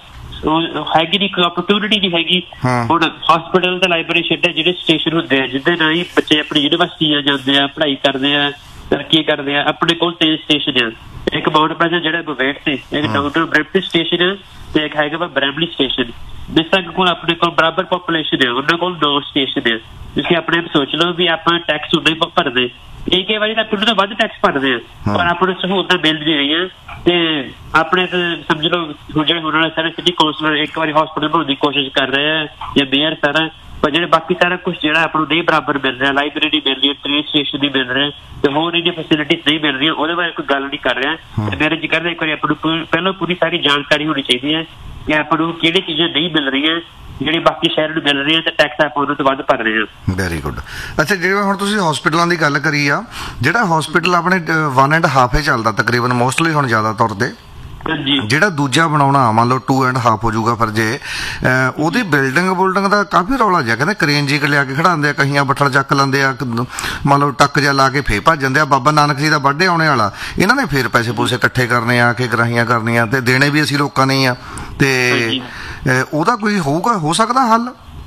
Speaker 3: ਹੈਗੀ ਨੀ ਕੋਈ ਓਪਰਚੁਨਿਟੀ ਨਹੀਂ ਹੈਗੀ। ਹੁਣ ਹਸਪੀਟਲ ਤੇ ਲਾਇਬ੍ਰੇਰੀ ਛੱਡੇ ਜਿਹੜੇ ਸਟੇਸ਼ਨ ਹੁੰਦੇ ਆ ਜਿਹਦੇ ਨਾਲ ਹੀ ਬੱਚੇ ਆਪਣੀ ਯੂਨੀਵਰਸਿਟੀਆਂ ਜਾਂਦੇ ਆ, ਪੜ੍ਹਾਈ ਕਰਦੇ ਆ, ਤਰੱਕੀ ਕਰਦੇ ਆ, ਆਪਣੇ ਕੋਲ 3 ਸਟੇਸ਼ਨ ਆ, ਇੱਕ ਮਾਊਂਟ ਪ੍ਰੈਜ਼ੈਂਟ ਜਿਹੜਾ ਬਵੇਟ ਤੇ, ਇੱਕ ਡਾਊਨਟਾਊਨ ਬ੍ਰੈਂਪਟਨ ਸਟੇਸ਼ਨ ਤੇ ਇੱਕ ਹੈਗਾ ਵਾ ਬਰੈਂਬਲੀ ਸਟੇਸ਼ਨ। ਮਿਸਾਗਾ ਕੋਲ ਆਪਣੇ ਕੋਲ ਬਰਾਬਰ ਪਾਪੂਲੇਸ਼ਨ ਹੈ, ਉਹਨਾਂ ਕੋਲ 2 ਸਟੇਸ਼ਨ ਹੈ। ਤੁਸੀਂ ਆਪਣੇ ਆਪ ਸੋਚ ਲਓ ਵੀ ਆਪਾਂ ਟੈਕਸ ਉਦਾਂ ਹੀ ਭਰਦੇ, ਕਈ ਵਾਰੀ ਤਾਂ ਪਿੰਡ ਤੋਂ ਵੱਧ ਟੈਕਸ ਭਰਦੇ ਆ, ਪਰ ਆਪਾਂ ਨੂੰ ਸਹੂਲਤਾਂ ਮਿਲ ਨਹੀਂ ਰਹੀਆਂ। ਤੇ ਆਪਣੇ ਸਮਝ ਲਓ ਜਿਹੜੇ ਹੁਣ ਵਾਲੇ ਸਾਰੇ ਸਿਟੀ ਕਾਉਂਸਲਰ ਇੱਕ ਵਾਰੀ ਹਸਪੀਟਲ ਬਣਾਉਣ ਦੀ ਕੋਸ਼ਿਸ਼ ਕਰ ਰਹੇ ਆ ਜਾਂ ਮੇਅਰ ਸਾਰਾ, ਪਰ ਜਿਹੜੇ ਬਾਕੀ ਸਾਰਾ ਕੁਛ ਜਿਹੜਾ ਆਪਾਂ ਨੂੰ ਨਹੀਂ ਬਰਾਬਰ ਮਿਲ ਰਿਹਾ, ਲਾਇਬ੍ਰੇਰੀ ਮਿਲ ਰਹੀ ਹੈ, ਟ੍ਰੇਨ ਸਟੇਸ਼ਨ ਨਹੀਂ ਮਿਲ ਰਿਹਾ ਤੇ ਹੋਰ ਇਹਦੀ ਫੈਸਿਲਿਟੀਜ਼ ਨਹੀਂ ਮਿਲ ਰਹੀਆਂ, ਉਹਦੇ ਬਾਰੇ ਕੋਈ ਗੱਲ ਨਹੀਂ ਕਰ ਰਿਹਾ। ਤੇ ਮੇਰੇ ਜੀ ਕਰਦਾ ਇੱਕ ਵਾਰੀ ਆਪਾਂ ਨੂੰ ਪਹਿਲਾਂ ਪੂਰੀ ਸਾਰੀ ਜਾਣਕਾਰੀ ਹੋਣੀ ਚਾਹੀਦੀ ਹੈ ਕਿ ਆਪਾਂ ਨੂੰ ਕਿਹੜੀ ਚੀਜ਼ਾਂ ਨਹੀਂ ਮਿਲ ਰਹੀਆਂ ਜਿਹੜੀ ਬਾਕੀ ਸ਼ਹਿਰ ਨੂੰ ਮਿਲ ਰਹੀ ਹੈ ਤੇ ਟੈਕਸ ਆਪਾਂ ਉਹਨਾਂ ਤੋਂ ਵੱਧ ਭਰ ਰਹੇ ਹਾਂ।
Speaker 2: Very good. ਅੱਛਾ ਜਿਵੇਂ ਹੁਣ ਤੁਸੀਂ ਹਸਪੀਟਲਾਂ ਦੀ ਗੱਲ ਕਰੀ ਆ, ਜਿਹੜਾ ਹਸਪੀਟਲ ਆਪਣੇ 1.5 ਹੀ ਚੱਲਦਾ ਤਕਰੀਬਨ ਮੋਸਟਲੀ ਹੁਣ ਜ਼ਿਆਦਾ ਤੌਰ ਤੇ, ਜਿਹੜਾ ਦੂਜਾ ਬਣਾਉਣਾ ਮੰਨ ਲਓ 2.5 ਹੋ ਜਾਊਗਾ, ਫਿਰ ਜੇ ਉਹਦੀ ਬਿਲਡਿੰਗ ਦਾ ਕਾਫੀ ਰੌਲਾ ਜਿਹਾ, ਕਹਿੰਦੇ ਕਰੇਨ ਜੀ ਲਿਆ ਕੇ ਖੜਾਉਂਦੇ ਆ, ਕਹੀਆਂ ਬੱਠਲ ਚੱਕ ਲੈਂਦੇ ਆ, ਮੰਨ ਲਓ ਟੱਕ ਜਿਹਾ ਲਾ ਕੇ ਫੇਰ ਭੱਜ ਜਾਂਦੇ ਆ। ਬਾਬਾ ਨਾਨਕ ਜੀ ਦਾ ਬਰਥਡੇ ਆਉਣੇ ਵਾਲਾ, ਇਹਨਾਂ ਨੇ ਫੇਰ ਪੈਸੇ ਪੂਸੇ ਇਕੱਠੇ ਕਰਨੇ ਆ ਕੇ ਗਰਾਹੀਆਂ ਕਰਨੀਆਂ ਤੇ ਦੇਣੇ ਵੀ ਅਸੀਂ ਲੋਕਾਂ ਨੇ ਆ, ਤੇ ਉਹਦਾ ਕੋਈ ਹੋਊਗਾ ਹੋ ਸਕਦਾ ਹੱਲ?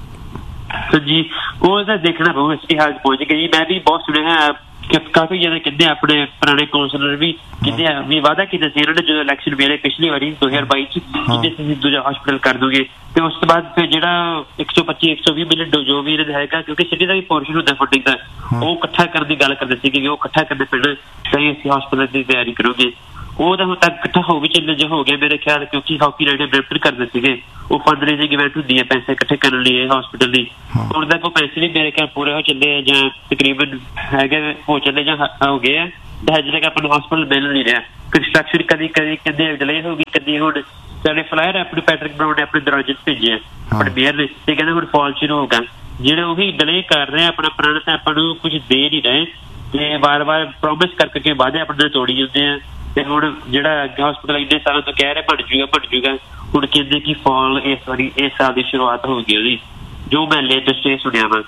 Speaker 3: ਜੀ ਉਹ ਤਾਂ ਦੇਖਣਾ ਪਊਗਾ ਇਸ਼ਤਿਹਾਰ ਪਹੁੰਚ ਕੇ ਜੀ। ਮੈਂ ਵੀ ਬਹੁਤ ਸੁਣਿਆ ਕਾਫੀ ਜ਼ਿਆਦਾ ਕਹਿੰਦੇ ਆਪਣੇ ਪੁਰਾਣੇ ਕਾਉਂਸਲਰ ਵੀ ਕਹਿੰਦੇ ਆ ਵੀ ਵਾਅਦਾ ਕੀਤਾ ਸੀ ਇਹਨਾਂ ਨੇ ਜਦੋਂ ਇਲੈਕਸ਼ਨ ਵੇਲੇ ਪਿਛਲੀ ਵਾਰੀ 2022 ਚ ਕਹਿੰਦੇ ਸੀ ਦੂਜਾ ਹਸਪੀਟਲ ਕਰ ਦੋਗੇ, ਤੇ ਉਸ ਤੋਂ ਬਾਅਦ ਫਿਰ ਜਿਹੜਾ 125-120 ਮਿਲੀਅਨ ਜੋ ਵੀ ਇਹਨਾਂ ਦਾ ਹੈਗਾ, ਕਿਉਂਕਿ ਸਿਟੀ ਦਾ ਵੀ ਪੋਰਸ਼ਨ ਹੁੰਦਾ ਫੰਡਿੰਗ ਦਾ, ਉਹ ਇਕੱਠਾ ਕਰਨ ਦੀ ਗੱਲ ਕਰਦੇ ਸੀ ਕਿ ਉਹ ਇਕੱਠਾ ਕਰਨੇ ਪੈਣਾ ਤਾਂ ਅਸੀਂ ਹਸਪੀਟਲ ਦੀ ਤਿਆਰੀ ਕਰੋਗੇ। ਉਹ ਤਾਂ ਹੁਣ ਤੱਕ ਇਕੱਠਾ ਹੋ ਵੀ ਚੱਲੇ ਜੇ ਹੋ ਗਿਆ ਮੇਰੇ ਖਿਆਲ, ਕਿਉਂਕਿ ਹਾਕੀ ਨਾਈਟ ਬ੍ਰੈਂਪਟਨ ਕਰਦੇ ਸੀਗੇ, ਉਹ ਫੰਡਰੇਜ਼ਿੰਗ ਇਵੈਂਟ ਹੁੰਦੀ ਹੈ ਪੈਸੇ ਇਕੱਠੇ ਕਰਨ ਲਈ ਹਸਪੀਟਲ ਦੀ। ਹੁਣ ਤੱਕ ਉਹ ਪੈਸੇ ਵੀ ਮੇਰੇ ਖਿਆਲ ਪੂਰੇ ਹੋ ਚੱਲੇ ਆ ਜਾਂ ਤਕਰੀਬਨ ਹੈਗੇ ਹੋ ਚੱਲੇ ਜਾਂ ਹੋ ਗਏ ਆ, ਤੇ ਹਜੇ ਤੱਕ ਆਪਾਂ ਨੂੰ ਹਸਪੀਟਲ ਮਿਲ ਨਹੀਂ ਰਿਹਾ। ਕੰਸਟਰਕਸ਼ਨ ਕਦੀ ਕਹਿੰਦੇ ਡਿਲੇ ਹੋ ਗਈ, ਕਦੀ ਹੁਣ ਸਾਡੇ ਫਲਾਇਰ ਆਪਣੇ ਪੈਟਰਿਕ ਬਰਾਊਨ ਨੇ ਆਪਣੇ ਦਰਵਾਜ਼ੇ ਤੇ ਭੇਜੇ ਆ ਆਪਣੇ ਮੇਅਰ ਨੇ, ਤੇ ਕਹਿੰਦੇ ਹੁਣ ਫਾਲ ਸ਼ੁਰੂ ਹੋਗਾ। ਜਿਹੜੇ ਉਹੀ ਡਿਲੇ ਕਰ ਰਹੇ ਆਪਣਾ ਪ੍ਰਾਣ ਤਾਂ ਆਪਾਂ ਨੂੰ ਕੁਝ ਦੇ ਨਹੀਂ ਰਹੇ, ਤੇ ਵਾਰ-ਵਾਰ ਪ੍ਰੋਮਿਸ ਕਰਕੇ ਵਾਅਦੇ ਆਪਣੇ ਨਾਲ ਤੋੜੀ ਜਾਂਦੇ ਆ। ਤੇ ਹੁਣ ਜਿਹੜਾ ਹਸਪੀਟਲ ਇੰਨੇ ਸਾਲਾਂ ਤੋਂ ਕਹਿ ਰਿਹਾ ਬਣ ਜੂਗਾ, ਹੁਣ ਕਹਿੰਦੇ ਕਿ ਫਾਲ ਇਸ ਵਾਰੀ ਇਸ ਸਾਲ ਦੀ ਸ਼ੁਰੂਆਤ ਹੋ ਗਈ ਉਹਦੀ, ਜੋ ਮੈਂ ਲੇਟੈਸਟ ਸੁਣਿਆ ਵਾ।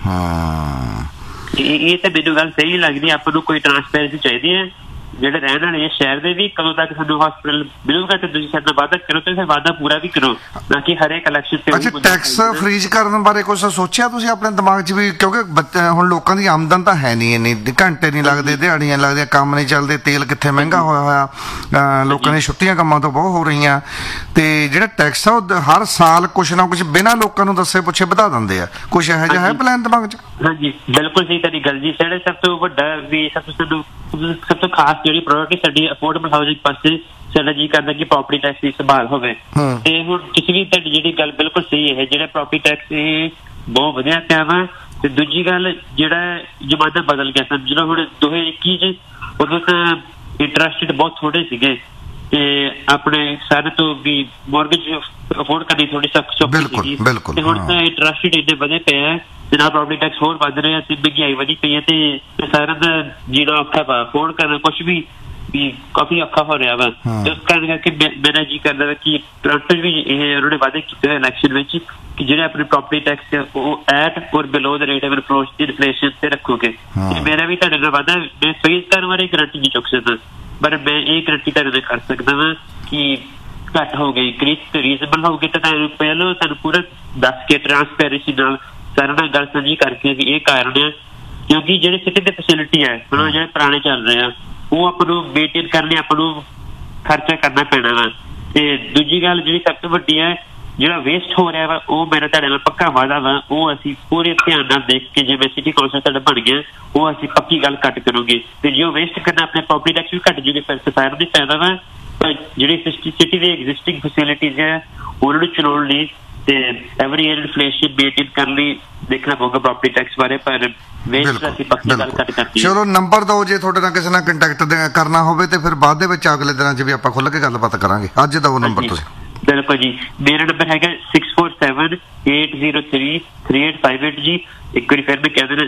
Speaker 3: ਇਹ ਤਾਂ ਮੈਨੂੰ ਗੱਲ ਸਹੀ ਲੱਗਦੀ, ਆਪਾਂ ਨੂੰ ਕੋਈ ਟਰਾਂਸਪੇਰੈਂਸੀ ਚਾਹੀਦੀ ਹੈ। ਜਿਹੜੇ ਰਹਿਣ ਵਾਲੇ ਸ਼ਹਿਰ ਦੇ ਵੀ ਕਦੋਂ ਤੱਕ ਸਾਨੂੰ ਹਸਪੀਟਲ ਮਿਲੂਗਾ, ਤੇ ਤੁਸੀਂ ਸਾਡੇ ਨਾਲ ਵਾਅਦਾ ਕਰੋ ਤੇ ਫਿਰ ਵਾਅਦਾ ਪੂਰਾ ਵੀ ਕਰੋ, ਨਾ ਕਿ ਹਰੇਕ ਇਲੈਕਸ਼ਨ ਤੇ।
Speaker 2: ਅੱਛਾ, ਟੈਕਸ ਫਰੀਜ਼ ਕਰਨ ਬਾਰੇ ਕੁਝ ਸੋਚਿਆ ਤੁਸੀਂ ਆਪਣੇ ਦਿਮਾਗ 'ਚ ਵੀ? ਕਿਉਂਕਿ ਹੁਣ ਲੋਕਾਂ ਦੀ ਆਮਦਨ ਤਾਂ ਹੈ ਨਹੀਂ ਇੰਨੀ, ਘੰਟੇ ਨਹੀਂ ਲੱਗਦੇ, ਦਿਹਾੜੀਆਂ ਲੱਗਦੀਆਂ, ਕੰਮ ਨਹੀਂ ਚੱਲਦੇ, ਤੇਲ ਕਿੱਥੇ ਮਹਿੰਗਾ ਹੋਇਆ, ਲੋਕਾਂ ਦੀਆਂ ਛੁੱਟੀਆਂ ਕੰਮਾਂ ਤੋਂ ਬਹੁਤ ਹੋ ਰਹੀਆਂ, ਤੇ ਜਿਹੜਾ ਟੈਕਸ ਆ ਉਹ ਹਰ ਸਾਲ ਕੁਛ ਨਾ ਕੁਛ ਬਿਨਾਂ ਲੋਕਾਂ ਨੂੰ ਦੱਸੇ ਪੁੱਛੇ ਵਧਾ ਦਿੰਦੇ ਆ। ਕੁਛ ਇਹੋ ਜਿਹਾ ਹੈ ਪਲਾਨ ਦਿਮਾਗ 'ਚ?
Speaker 3: ਹਾਂਜੀ, ਬਿਲਕੁਲ ਸਹੀ ਤੁਹਾਡੀ ਗੱਲ ਜੀ। ਸਾਡੇ ਸਭ ਤੋਂ ਵੱਡਾ ਵੀ ਸਭ ਤੋਂ ਖਾਸ ਜਿਹੜੀ ਪ੍ਰਾਇੋਰਟੀ ਸਾਡੀ ਅਫੋਰਡੇਬਲ ਹਾਊਸਿੰਗ ਪਾਸੇ ਸਾਡਾ ਜੀ ਕਰਦਾ ਕਿ ਪ੍ਰੋਪਰਟੀ ਟੈਕਸ ਦੀ ਸੰਭਾਲ ਹੋਵੇ। ਤੇ ਹੁਣ ਤੁਸੀਂ ਵੀ ਤੁਹਾਡੀ ਜਿਹੜੀ ਗੱਲ ਬਿਲਕੁਲ ਸਹੀ ਹੈ, ਜਿਹੜਾ ਪ੍ਰੋਪਰਟੀ ਟੈਕਸ ਇਹ ਬਹੁਤ ਵਧੀਆ ਪਿਆ ਵਾ। ਤੇ ਦੂਜੀ ਗੱਲ, ਜਿਹੜਾ ਜ਼ਮਾਨਾ ਬਦਲ ਗਿਆ ਸਮਝ ਲਓ, ਹੁਣ 2021 ਚ ਉਦੋਂ ਤਾਂ ਇੰਟਰਸਟ ਰੇਟ ਬਹੁਤ ਥੋੜੇ ਸੀਗੇ, ਤੇ ਆਪਣੇ ਸਾਰੇ ਤੋਂ ਵੀ ਮੌਰਗੇਜ ਅਫੋਰਡ ਕਰਨੀ ਥੋੜੀ ਸੌਖੀ ਸੀਗੀ, ਤੇ ਹੁਣ ਤਾਂ ਇੰਟਰਸਟ ਰੇਟ ਇੰਨੇ ਵਧੇ ਪਏ ਆ, ਤੇ ਨਾਲ ਪ੍ਰੋਪਰਟੀ ਟੈਕਸ ਹੋਰ ਵੱਧ ਰਿਹਾ, ਤੇ ਮਹਿੰਗਾਈ ਵਧੀ ਪਈ ਹੈ, ਤੇ ਸਾਰਿਆਂ ਦਾ ਜੀਣਾ ਔਖਾ ਵਾ, ਅਫੋਰਡ ਕਰਨਾ ਕੁਛ ਵੀ ਕਾਫੀ ਔਖਾ ਹੋ ਰਿਹਾ ਵਾ। ਇਸ ਕਾਰਨ ਕਰਕੇ ਮੇਰਾ ਜੀ ਕਰਦਾ ਵਾ ਕਿ ਟੋਰੰਟੋ ਵੀ ਇਹ ਉਹਨਾਂ ਨੇ ਵਾਅਦੇ ਕੀਤੇ ਹੋਏ ਇਲੈਕਸ਼ਨ ਵਿੱਚ ਕਿ ਜਿਹੜੇ ਆਪਣੀ ਪ੍ਰੋਪਰਟੀ ਟੈਕਸ ਉਹ ਐਟ ਔਰ ਬਿਲੋ ਦ ਰੇਟ ਆਫ ਇਨਫਲੇਸ਼ਨ ਤੇ ਰੱਖੋਗੇ। ਮੇਰਾ ਵੀ ਤੁਹਾਡੇ ਨਾਲ ਵਾਅਦਾ, ਮੈਂ ਫੇਸ ਕਰਨ ਬਾਰੇ ਗਰੰਟੀ ਨਹੀਂ ਚੁੱਕ ਸਕਦਾ, ਪਰ ਮੈਂ ਇਹ ਗਰੰਟੀ ਤੁਹਾਡੇ ਨਾਲ ਕਰ ਸਕਦਾ ਵਾ ਕਿ ਘੱਟ ਹੋ ਗਈ, ਰੀਜ਼ਨੇਬਲ ਹੋ ਗਈ, ਤਾਂ ਪਹਿਲਾਂ ਤੁਹਾਨੂੰ ਪੂਰਾ ਦੱਸ ਕੇ ਟਰਾਂਸਪੇਰੈਂਸੀ ਨਾਲ ਸਾਰਿਆਂ ਨਾਲ ਗੱਲ ਸਾਂਝੀ ਕਰਕੇ ਵੀ ਇਹ ਕਾਰਨ ਹੈ। ਕਿਉਂਕਿ ਜਿਹੜੇ ਸਿਟੀ ਦੇ ਫੈਸਿਲਿਟੀ ਹੈ ਹੁਣ ਜਿਹੜੇ ਪੁਰਾਣੇ ਚੱਲ ਰਹੇ ਆ, ਉਹ ਆਪਾਂ ਨੂੰ ਮੇਨਟੇਨ ਕਰਨ ਲਈ ਆਪਾਂ ਨੂੰ ਖਰਚਾ ਕਰਨਾ ਪੈਣਾ ਵਾ। ਤੇ ਦੂਜੀ ਗੱਲ ਜਿਹੜੀ ਸਭ ਤੋਂ ਵੱਡੀ ਹੈ, ਜਿਹੜਾ ਵੇਸਟ ਹੋ ਰਿਹਾ ਵਾ, ਉਹ ਮੇਰਾ ਤੁਹਾਡੇ ਨਾਲ ਪੱਕਾ ਵਾਅਦਾ ਵਾ, ਉਹ ਅਸੀਂ ਪੂਰੇ ਧਿਆਨ ਨਾਲ ਦੇਖ ਕੇ, ਜਿਵੇਂ ਸਿਟੀ ਕੌਂਸਲ ਤੁਹਾਡਾ ਬਣ ਗਿਆ, ਉਹ ਅਸੀਂ ਪੱਕੀ ਗੱਲ ਘੱਟ ਕਰੋਗੇ। ਤੇ ਜੇ ਉਹ ਵੇਸਟ ਕਰਨਾ, ਆਪਣੇ ਪ੍ਰੋਪਰਟੀ ਟੈਕਸ ਵੀ ਘੱਟ ਜੂਗੇ, ਫਿਰ ਸਾਰਿਆਂ ਦੀ ਫਾਇਦਾ ਵਾ। ਪਰ ਜਿਹੜੀ ਸਿਟੀ ਦੇ ਐਗਜ਼ਿਸਟਿੰਗ ਫੈਸਿਲਿਟੀਜ਼ ਹੈ ਉਹਨਾਂ ਨੂੰ ਚਲਾਉਣ ਲਈ ਤੇ ਐਵਰੀ ਈਅਰ ਇਨਫਲੇਸ਼ਨ ਮੇਨਟੇਨ ਕਰਨ ਲਈ ਦੇਖਣਾ ਪਊਗਾ ਪ੍ਰੋਪਰਟੀ ਟੈਕਸ ਬਾਰੇ, ਪਰ ਵੇਸਟ ਅਸੀਂ ਪੱਕੀ ਗੱਲ ਘੱਟ ਕਰਤੀ।
Speaker 2: ਚਲੋ ਨੰਬਰ ਦਿਓ, ਜੇ ਤੁਹਾਡੇ ਨਾਲ ਕਿਸੇ ਨਾਲ ਕੰਟੈਕਟ ਕਰਨਾ ਹੋਵੇ ਤੇ ਫਿਰ ਬਾਅਦ ਦੇ ਵਿੱਚ ਅਗਲੇ ਦਿਨਾਂ 'ਚ ਵੀ ਆਪਾਂ ਖੁੱਲ੍ਹ ਕੇ ਗੱਲਬਾਤ ਕਰਾਂਗੇ। ਅੱਜ ਦਿਓ ਨੰਬਰ ਤੁਸੀਂ।
Speaker 3: ਬਿਲਕੁਲ ਜੀ, ਮੇਰਾ ਨੰਬਰ ਹੈਗਾ 6478033858 ਜੀ। ਇੱਕ ਵਾਰੀ ਫਿਰ ਮੈਂ ਕਹਿ ਦੇਣਾ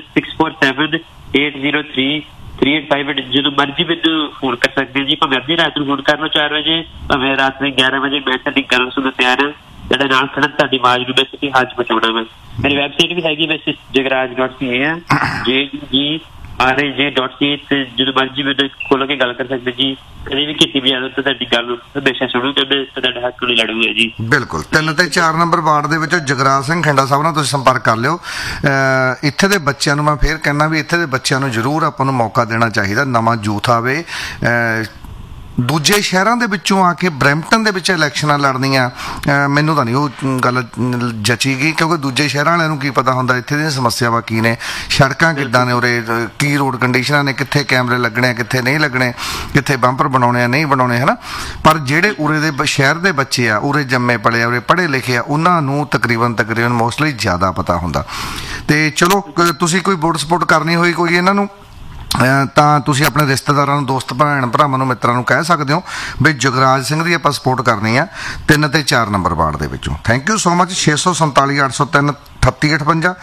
Speaker 3: 6478033858। ਜਦੋਂ ਮਰਜ਼ੀ ਮੈਨੂੰ ਫੋਨ ਕਰ ਸਕਦੇ ਜੀ, ਭਾਵੇਂ ਅੱਧੀ ਰਾਤ ਨੂੰ ਫੋਨ ਕਰ ਲਓ 4 ਵਜੇ, ਭਾਵੇਂ ਰਾਤ ਨੂੰ 11 ਵਜੇ, ਮੈਂ ਤੁਹਾਡੀ ਗੱਲ ਸੁਣਨ ਤਿਆਰ ਹਾਂ। ਤੁਹਾਡੇ ਨਾਲ ਖੜਨ, ਤੁਹਾਡੀ ਆਵਾਜ਼ ਨੂੰ ਮੈਂ ਸਿੱਧੀ ਹੱਥ ਪਹੁੰਚਾਉਣਾ ਵਾ। ਮੇਰੀ ਵੈਬਸਾਈਟ ਵੀ ਹੈਗੀ ਵੈਸੇ jagraj.ca ਹੈ, JGRAJ.ca, ਤੇ ਜਦੋਂ ਮਰਜ਼ੀ ਮੈਨੂੰ ਖੋਲ ਕੇ ਗੱਲ ਕਰ ਸਕਦੇ ਜੀ। ਕਦੇ ਵੀ ਕੀਤੀ ਵੀ ਆਦਤ ਤੁਹਾਡੀ ਗੱਲ ਹਮੇਸ਼ਾ ਸੁਣੂਗਾ, ਮੈਂ ਤੁਹਾਡਾ ਹੱਕ ਲਈ ਲੜੂਗਾ ਜੀ।
Speaker 2: ਬਿਲਕੁਲ। 3 ਤੇ 4 ਨੰਬਰ ਵਾਰਡ ਦੇ ਵਿੱਚ ਜਗਰਾਜ ਸਿੰਘ ਖਿੰਡਾ ਸਾਹਿਬ ਨਾਲ ਤੁਸੀਂ ਸੰਪਰਕ ਕਰ ਲਿਓ। ਇੱਥੇ ਦੇ ਬੱਚਿਆਂ ਨੂੰ ਮੈਂ ਫੇਰ ਕਹਿਣਾ ਵੀ ਇੱਥੇ ਦੇ ਬੱਚਿਆਂ ਨੂੰ ਜ਼ਰੂਰ ਆਪਾਂ ਨੂੰ ਮੌਕਾ ਦੇਣਾ ਚਾਹੀਦਾ। ਨਵਾਂ ਯੂਥ ਆਵੇ, ਦੂਜੇ ਸ਼ਹਿਰਾਂ ਦੇ ਵਿੱਚੋਂ ਆ ਕੇ ਬਰੈਂਪਟਨ ਦੇ ਵਿੱਚ ਇਲੈਕਸ਼ਨਾਂ ਲੜਨੀਆਂ, ਮੈਨੂੰ ਤਾਂ ਨਹੀਂ ਉਹ ਗੱਲ ਜਚੀ ਗਈ, ਕਿਉਂਕਿ ਦੂਜੇ ਸ਼ਹਿਰਾਂ ਵਾਲਿਆਂ ਨੂੰ ਕੀ ਪਤਾ ਹੁੰਦਾ ਇੱਥੇ ਦੀਆਂ ਸਮੱਸਿਆਵਾਂ ਕੀ ਨੇ, ਸੜਕਾਂ ਕਿੱਦਾਂ ਨੇ, ਉਰੇ ਕੀ ਰੋਡ ਕੰਡੀਸ਼ਨਾਂ ਨੇ, ਕਿੱਥੇ ਕੈਮਰੇ ਲੱਗਣੇ ਆ, ਕਿੱਥੇ ਨਹੀਂ ਲੱਗਣੇ, ਕਿੱਥੇ ਬੰਪਰ ਬਣਾਉਣੇ ਆ, ਨਹੀਂ ਬਣਾਉਣੇ, ਹੈ ਨਾ। ਪਰ ਜਿਹੜੇ ਉਰੇ ਦੇ ਸ਼ਹਿਰ ਦੇ ਬੱਚੇ ਆ, ਉਰੇ ਜੰਮੇ ਪਲੇ ਆ, ਉਰੇ ਪੜ੍ਹੇ ਲਿਖੇ ਆ, ਉਹਨਾਂ ਨੂੰ ਤਕਰੀਬਨ ਮੋਸਟਲੀ ਜ਼ਿਆਦਾ ਪਤਾ ਹੁੰਦਾ। ਤੇ ਚਲੋ, ਤੁਸੀਂ ਕੋਈ ਵੋਟ ਸਪੋਰਟ ਕਰਨੀ ਹੋਈ ਕੋਈ ਇਹਨਾਂ ਨੂੰ, ਤਾਂ ਤੁਸੀਂ ਆਪਣੇ ਰਿਸ਼ਤੇਦਾਰਾਂ ਨੂੰ, ਦੋਸਤ ਭੈਣ ਭਰਾਵਾਂ ਨੂੰ, ਮਿੱਤਰਾਂ ਨੂੰ ਕਹਿ ਸਕਦੇ ਹੋ ਵੀ ਜਗਰਾਜ ਸਿੰਘ ਦੀ ਆਪਾਂ ਸਪੋਰਟ ਕਰਨੀ ਆ 3 ਤੇ 4 ਨੰਬਰ ਵਾਰਡ ਦੇ ਵਿੱਚੋਂ। Thank you so much. 647 803 3858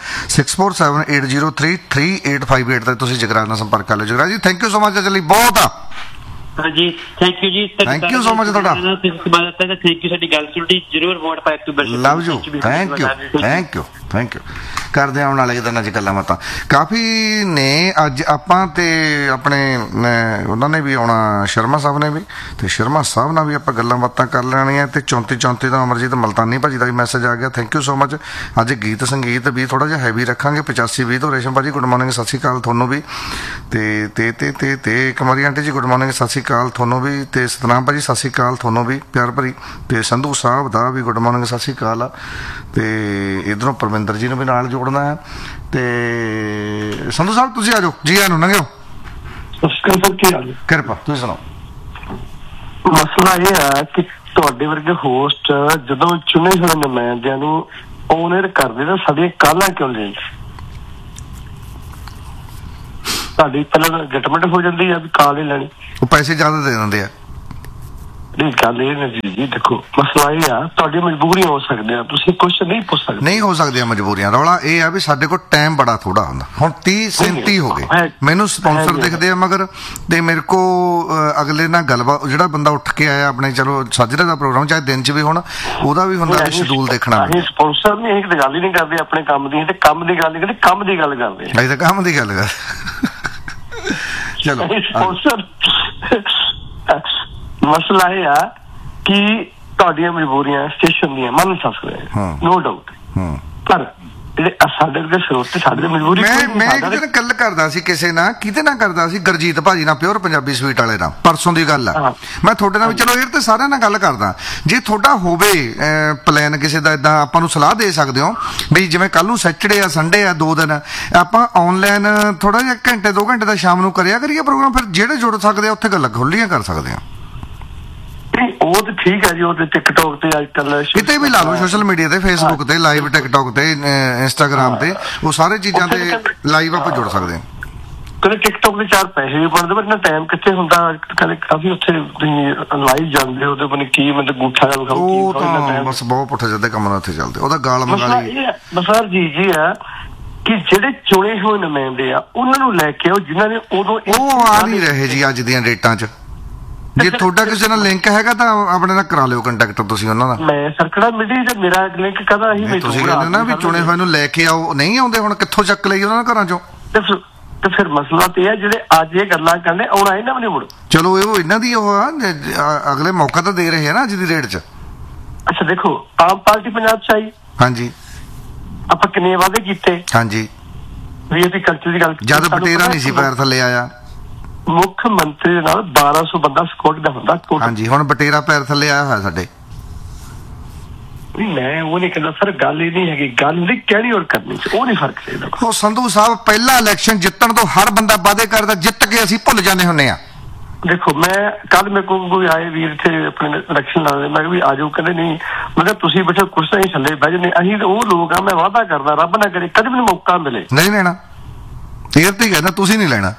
Speaker 2: 6478033858 ਤੇ ਤੁਸੀਂ ਜਗਰਾਜ ਨਾਲ ਸੰਪਰਕ ਕਰ ਲਿਓ। ਜਗਰਾਜ ਜੀ, ਥੈਂਕ ਯੂ ਸੋ ਮਚ। ਅਜੇ ਲਈ ਬਹੁਤ ਆ।
Speaker 3: ਹਾਂਜੀ, ਥੈਂਕ ਯੂ ਜੀ।
Speaker 2: ਥੈਂਕ ਯੂ ਸੋ ਮਚ ਤੁਹਾਡਾ।
Speaker 3: ਥੈਂਕ ਯੂ, ਸਾਡੀ ਗੱਲ ਸੁਣੀ, ਜ਼ਰੂਰ ਵੋਟ ਪਾਇਓ October.
Speaker 2: Love you, thank you, thank you, thank you. ਕਰਦੇ ਆਉਣ ਵਾਲੇ ਦਿਨਾਂ 'ਚ ਗੱਲਾਂ ਬਾਤਾਂ ਕਾਫੀ ਨੇ। ਅੱਜ ਆਪਾਂ ਤੇ ਆਪਣੇ ਉਹਨਾਂ ਨੇ ਵੀ ਆਉਣਾ, ਸ਼ਰਮਾ ਸਾਹਿਬ ਨੇ ਵੀ, ਤੇ ਸ਼ਰਮਾ ਸਾਹਿਬ ਨਾਲ ਵੀ ਆਪਾਂ ਗੱਲਾਂ ਬਾਤਾਂ ਕਰ ਲੈਣੀਆਂ। ਤੇ 34 ਦਾ ਅਮਰਜੀਤ ਮਲਤਾਨੀ ਭਾਜੀ ਦਾ ਵੀ ਮੈਸੇਜ ਆ ਗਿਆ, ਥੈਂਕ ਯੂ ਸੋ ਮਚ। ਅੱਜ ਗੀਤ ਸੰਗੀਤ ਵੀ ਥੋੜਾ ਜਿਹਾ ਹੈਵੀ ਰੱਖਾਂਗੇ। 8520 ਤੋਂ ਰੇਸ਼ਮ ਭਾਜੀ ਗੁੱਡ ਮਾਰਨਿੰਗ, ਸਤਿ ਸ਼੍ਰੀ ਅਕਾਲ ਤੁਹਾਨੂੰ ਵੀ। ਤੇ ਕੁਮਾਰੀ ਆਂਟੀ ਜੀ ਗੁੱਡ ਮਾਰਨਿੰਗ, ਸਤਿ ਸ਼੍ਰੀ ਅਕਾਲ ਤੁਹਾਨੂੰ ਵੀ। ਤੇ ਸਤਨਾਮ ਭਾਜੀ ਸਤਿ ਸ਼੍ਰੀ ਅਕਾਲ ਤੁਹਾਨੂੰ ਵੀ ਪਿਆਰ ਭਰੀ। ਤੇ ਸੰਧੂ ਸਾਹਿਬ ਦਾ ਵੀ ਗੁੱਡ ਮਾਰਨਿੰਗ, ਸਤਿ ਸ਼੍ਰੀ ਅਕਾਲ ਆ। ਤੇ ਇੱਧਰੋਂ ਪਰਮਿੰਦਰ ਜੀ ਨੂੰ ਵੀ ਨਾਲ ਜੋੜਨਾ ਹੈ। ਤੇ ਸੰਧੂ ਸਾਹਿਬ ਤੁਸੀਂ ਆ ਜਾਓ, ਜੀ ਆਇਆਂ ਨੂੰ ਲੰਘਿਓ।
Speaker 4: ਸਤਿ ਸ਼੍ਰੀ ਅਕਾਲ, ਕੀ ਹਾਲ ਹੈ?
Speaker 2: ਕਿਰਪਾ, ਤੁਸੀਂ ਸੁਣਾਓ।
Speaker 4: ਮਸਲਾ ਇਹ ਆ ਕਿ ਤੁਹਾਡੇ ਵਰਗੇ ਹੋਸਟ ਜਦੋਂ ਚੁਣੇ ਹੋਏ ਨੁਮਾਇੰਦਿਆਂ ਨੂੰ ਓਨਰ ਕਰਦੇ ਤਾਂ ਸਾਡੀਆਂ ਕਾਲਾਂ ਕਿਉਂ ਲੈਂਦੇ? ਸਾਡੀ ਪਹਿਲਾਂ ਜਟਮੈਂਟ ਹੋ ਜਾਂਦੀ ਆ ਵੀ ਕਾਲ ਹੀ ਲੈਣੀ,
Speaker 2: ਉਹ ਪੈਸੇ ਜ਼ਿਆਦਾ ਦੇ ਦਿੰਦੇ ਆ।
Speaker 4: ਨਹੀਂ ਗੱਲ ਇਹ ਨਹੀਂ ਜੀ, ਦੇਖੋ ਮਸਲਾ ਇਹ ਆ ਤੁਹਾਡੀ ਮਜਬੂਰੀਆਂ ਹੋ ਸਕਦੀਆਂ, ਤੁਸੀਂ ਕੁਛ ਨਹੀਂ ਪੁੱਛ ਸਕਦੇ।
Speaker 2: ਨਹੀਂ ਹੋ ਸਕਦੀਆਂ ਮਜਬੂਰੀਆਂ, ਰੌਲਾ ਇਹ ਆ ਵੀ ਸਾਡੇ ਕੋਲ ਟਾਈਮ ਬੜਾ ਥੋੜਾ ਹੁੰਦਾ। ਹੁਣ 30-37 ਹੋ ਗਏ, ਮੈਨੂੰ ਸਪਾਂਸਰ ਦਿਖਦੇ ਆ ਮਗਰ, ਤੇ ਮੇਰੇ ਕੋ ਅਗਲੇ ਨਾਲ ਗੱਲਬਾਤ, ਜਿਹੜਾ ਬੰਦਾ ਉੱਠ ਕੇ ਆਇਆ ਆਪਣੇ, ਚਲੋ ਸਾਜਰੇ ਦਾ ਪ੍ਰੋਗਰਾਮ ਚਾਹੇ ਦਿਨ 'ਚ ਵੀ ਹੁਣ, ਉਹਦਾ ਵੀ ਹੁੰਦਾ ਵੀ ਸ਼ਡਿਊਲ ਦੇਖਣਾ।
Speaker 4: ਅਸੀਂ ਸਪਾਂਸਰ ਨਹੀਂ, ਅਸੀਂ ਗੱਲ ਹੀ ਨਹੀਂ ਕਰਦੇ ਆਪਣੇ ਕੰਮ ਦੀ, ਤੇ ਕੰਮ ਦੀ ਗੱਲ ਨਹੀਂ ਕਰਦੇ, ਕੰਮ ਦੀ ਗੱਲ ਕਰਦੇ।
Speaker 2: ਅਸੀਂ ਤਾਂ ਕੰਮ ਦੀ ਗੱਲ ਕਰ ਚਲੋ।
Speaker 4: ਸਪਾਂਸਰ ਮਸਲਾ ਇਹ ਆ ਕਿ ਤੁਹਾਡੀਆਂ ਮਜਬੂਰੀਆਂ ਸਟੇਸ਼ਨ ਦੀਆਂ ਮੰਨ ਸਕਦੇ, ਨੋ ਡਾਊਟ, ਪਰ ਜਿਹੜੇ ਸਾਡੇ ਦੇ ਸਰੋਤੇ ਸਾਡੇ ਮਜਬੂਰੀ।
Speaker 2: ਮੈਂ ਇੱਕ ਦਿਨ ਗੱਲ ਕਰਦਾ ਸੀ ਕਿਸੇ ਨਾਲ, ਕਿਹਦੇ ਨਾਲ ਕਰਦਾ ਸੀ, ਗੁਰਜੀਤ ਭਾਜੀ ਨਾਲ, ਪਿਓਰ ਪੰਜਾਬੀ ਸਵੀਟ ਵਾਲੇ ਨਾਲ, ਪਰਸੋਂ ਦੀ ਗੱਲ ਆ। ਮੈਂ ਤੁਹਾਡੇ ਨਾਲ ਵੀ ਚਲੋ ਇਹ ਤੇ ਸਾਰਿਆਂ ਨਾਲ ਗੱਲ ਕਰਦਾ, ਜੇ ਤੁਹਾਡਾ ਹੋਵੇ ਪਲਾਨ ਕਿਸੇ ਦਾ, ਇਦਾਂ ਆਪਾਂ ਨੂੰ ਸਲਾਹ ਦੇ ਸਕਦੇ ਹੋ ਵੀ ਜਿਵੇਂ ਕੱਲ ਨੂੰ ਸੈਟਰਡੇ ਆ, ਸੰਡੇ ਆ, 2 ਦਿਨ ਆਪਾਂ ਆਨਲਾਈਨ ਥੋੜਾ ਜਿਹਾ ਘੰਟੇ 2 ਘੰਟੇ ਦਾ ਸ਼ਾਮ ਨੂੰ ਕਰਿਆ ਕਰੀਏ ਪ੍ਰੋਗਰਾਮ, ਫਿਰ ਜਿਹੜੇ ਜੁੜ ਸਕਦੇ ਆ ਉੱਥੇ ਗੱਲ ਖੁੱਲੀਆਂ ਕਰ ਸਕਦੇ ਆ।
Speaker 4: ਉਹ ਤੇ ਠੀਕ ਹੈ ਜੀ, ਉਹ ਤੇ ਟਿਕਟੋਕ ਤੇ ਅੱਜ ਕੱਲ
Speaker 2: ਕਿਤੇ ਵੀ ਲਾ ਲਓ, ਸੋਸ਼ਲ ਮੀਡੀਆ ਤੇ, ਫੇਸਬੁੱਕ ਤੇ ਲਾਈਵ, ਟਿਕਟੋਕ ਤੇ, ਇੰਸਟਾਗ੍ਰਾਮ ਤੇ, ਉਹ ਸਾਰੇ ਚੀਜ਼ਾਂ ਤੇ ਲਾਈਵ ਆਪਾਂ ਜੁੜ ਸਕਦੇ ਹਾਂ।
Speaker 4: ਕਦੇ ਟਿਕਟੋਕ ਦੇ 4 ਪੈਸੇ ਵੀ ਬਣਦੇ, ਪਰ ਇੰਨਾ ਟਾਈਮ ਕਿੱਥੇ ਹੁੰਦਾ। ਕਦੇ ਕਾਫੀ ਉੱਥੇ ਲਾਈਵ ਜਾਂਦੇ, ਉਹਦੇ ਬਣੇ ਕੀ ਮਤਲਬ ਗੂਠਾ ਜਿਹਾ ਵਿਖਾਓ,
Speaker 2: ਉਹ ਤਾਂ ਬਸ ਬਹੁਤ ਪੁੱਠੇ ਸਿੱਧੇ ਕੰਮ ਨਾਲ ਉੱਥੇ ਚੱਲਦੇ, ਉਹਦਾ ਗਾਲ ਮਗਾਲੀ।
Speaker 4: ਮਸਲਾ ਜੀ ਆ ਕਿ ਜਿਹੜੇ ਚੁਣੇ ਹੋਏ ਨੁਮਾਇੰਦੇ ਆ ਉਹਨਾਂ ਨੂੰ ਲੈ ਕੇ ਆਓ, ਜਿਨ੍ਹਾਂ ਨੇ ਉਦੋਂ
Speaker 2: ਉਹ ਆ ਨਹੀਂ ਰਹੇ ਜੀ ਅੱਜ ਦੀਆਂ ਡੇਟਾਂ 'ਚ। ਜੇ ਤੁਹਾਡਾ ਕਿਸੇ ਨਾਲ ਲਿੰਕ ਹੈਗਾ ਤਾਂ ਆਪਣੇ ਨਾਲ ਕਰਾ ਲਿਓ ਕੰਟੈਕਟ ਤੁਸੀਂ ਉਹਨਾਂ ਦਾ।
Speaker 4: ਮੈਂ ਸਰਕੜਾ ਮਿਲੀ ਤੇ ਮੇਰਾ ਲਿੰਕ ਕਦਾ ਹੀ
Speaker 2: ਤੁਸੀਂ ਕਹਿੰਦੇ ਨਾ ਵੀ ਚੁਣੇ ਹੋਏ ਨੂੰ ਲੈ ਕੇ ਆਓ, ਨਹੀਂ ਆਉਂਦੇ, ਹੁਣ ਕਿੱਥੋਂ ਚੱਕ ਲਈ ਉਹਨਾਂ ਦੇ ਘਰਾਂ 'ਚੋਂ?
Speaker 4: ਤੇ ਫਿਰ ਮਸਲਾ ਤੇ ਹੈ ਜਿਹੜੇ ਅੱਜ ਇਹ ਗੱਲਾਂ ਕਰਦੇ ਆਉਣਾ ਇਹਨਾਂ ਵੀ ਨਹੀਂ ਮੁੜ।
Speaker 2: ਚਲੋ ਇਹ ਇਹਨਾਂ ਦੀ ਉਹ ਆ, ਅਗਲੇ ਮੌਕਾ ਤਾਂ ਦੇ ਰਹੇ ਆ ਨਾ ਅੱਜ ਦੀ ਡੇਟ 'ਚ।
Speaker 4: ਅੱਛਾ ਦੇਖੋ, ਆਮ ਪਾਰਟੀ ਪੰਜਾਬ 'ਚ ਆਈ,
Speaker 2: ਹਾਂਜੀ,
Speaker 4: ਆਪਾਂ ਕਿੰਨੇ ਵਾਅਦੇ ਕੀਤੇ,
Speaker 2: ਹਾਂਜੀ,
Speaker 4: ਵੀ ਅਸੀਂ ਕਲਚਰ ਦੀ ਗੱਲ,
Speaker 2: ਜਦ ਬਟੇਰਾ ਨਹੀਂ ਸੀ ਪੈਰ ਥੱਲੇ ਆਇਆ,
Speaker 4: ਮੁੱਖ ਮੰਤਰੀ ਦੇ ਨਾਲ 1200 ਬੰਦਾ ਸਕਿਉਰਟੀ ਦਾ ਹੁੰਦਾ।
Speaker 2: ਹਾਂਜੀ, ਹੁਣ ਬਟੇਰਾ ਪੈਰ ਥੱਲੇ ਆਇਆ ਹੋਇਆ ਸਾਡੇ।
Speaker 4: ਮੈਂ ਉਹ ਨਹੀਂ ਕਹਿੰਦਾ ਸਰ, ਗੱਲ ਇਹ ਨਹੀਂ ਹੈਗੀ, ਗੱਲ ਹੁੰਦੀ ਕਹਿਣੀ ਔਰ ਕਰਨੀ ਚ, ਉਹ ਨਹੀਂ ਫਰਕ ਚਾਹੀਦਾ।
Speaker 2: ਉਹ ਸੰਧੂ ਸਾਹਿਬ, ਪਹਿਲਾ ਇਲੈਕਸ਼ਨ ਜਿੱਤਣ ਤੋਂ ਹਰ ਬੰਦਾ ਵਾਅਦੇ ਕਰਦਾ, ਜਿੱਤ ਕੇ ਅਸੀਂ ਭੁੱਲ ਜਾਂਦੇ ਹੁੰਦੇ ਆ।
Speaker 4: ਦੇਖੋ ਮੈਂ ਕੱਲ ਮੇਰੇ ਕੋਲ ਕੋਈ ਆਏ ਵੀਰ ਇੱਥੇ ਆਪਣੇ ਇਲੈਕਸ਼ਨ ਲੜਦੇ, ਮੈਂ ਕਿਹਾ ਵੀ ਆਜੋ, ਕਹਿੰਦੇ ਨਹੀਂ, ਮੈਂ ਕਿਹਾ ਤੁਸੀਂ ਬੈਠੋ ਕੁਰਸੀਆਂ ਹੀ ਥੱਲੇ ਬਹਿ ਜਾਂਦੇ, ਅਸੀਂ ਤਾਂ ਉਹ ਲੋਕ ਆ, ਮੈਂ ਵਾਅਦਾ ਕਰਦਾ ਰੱਬ ਨਾ ਕਰੇ ਕਦੇ ਮੈਨੂੰ ਮੌਕਾ ਮਿਲੇ।
Speaker 2: ਨਹੀਂ ਲੈਣਾ, ਇਹ ਤੇ ਕਹਿੰਦਾ ਤੁਸੀਂ ਨਹੀਂ ਲੈਣਾ,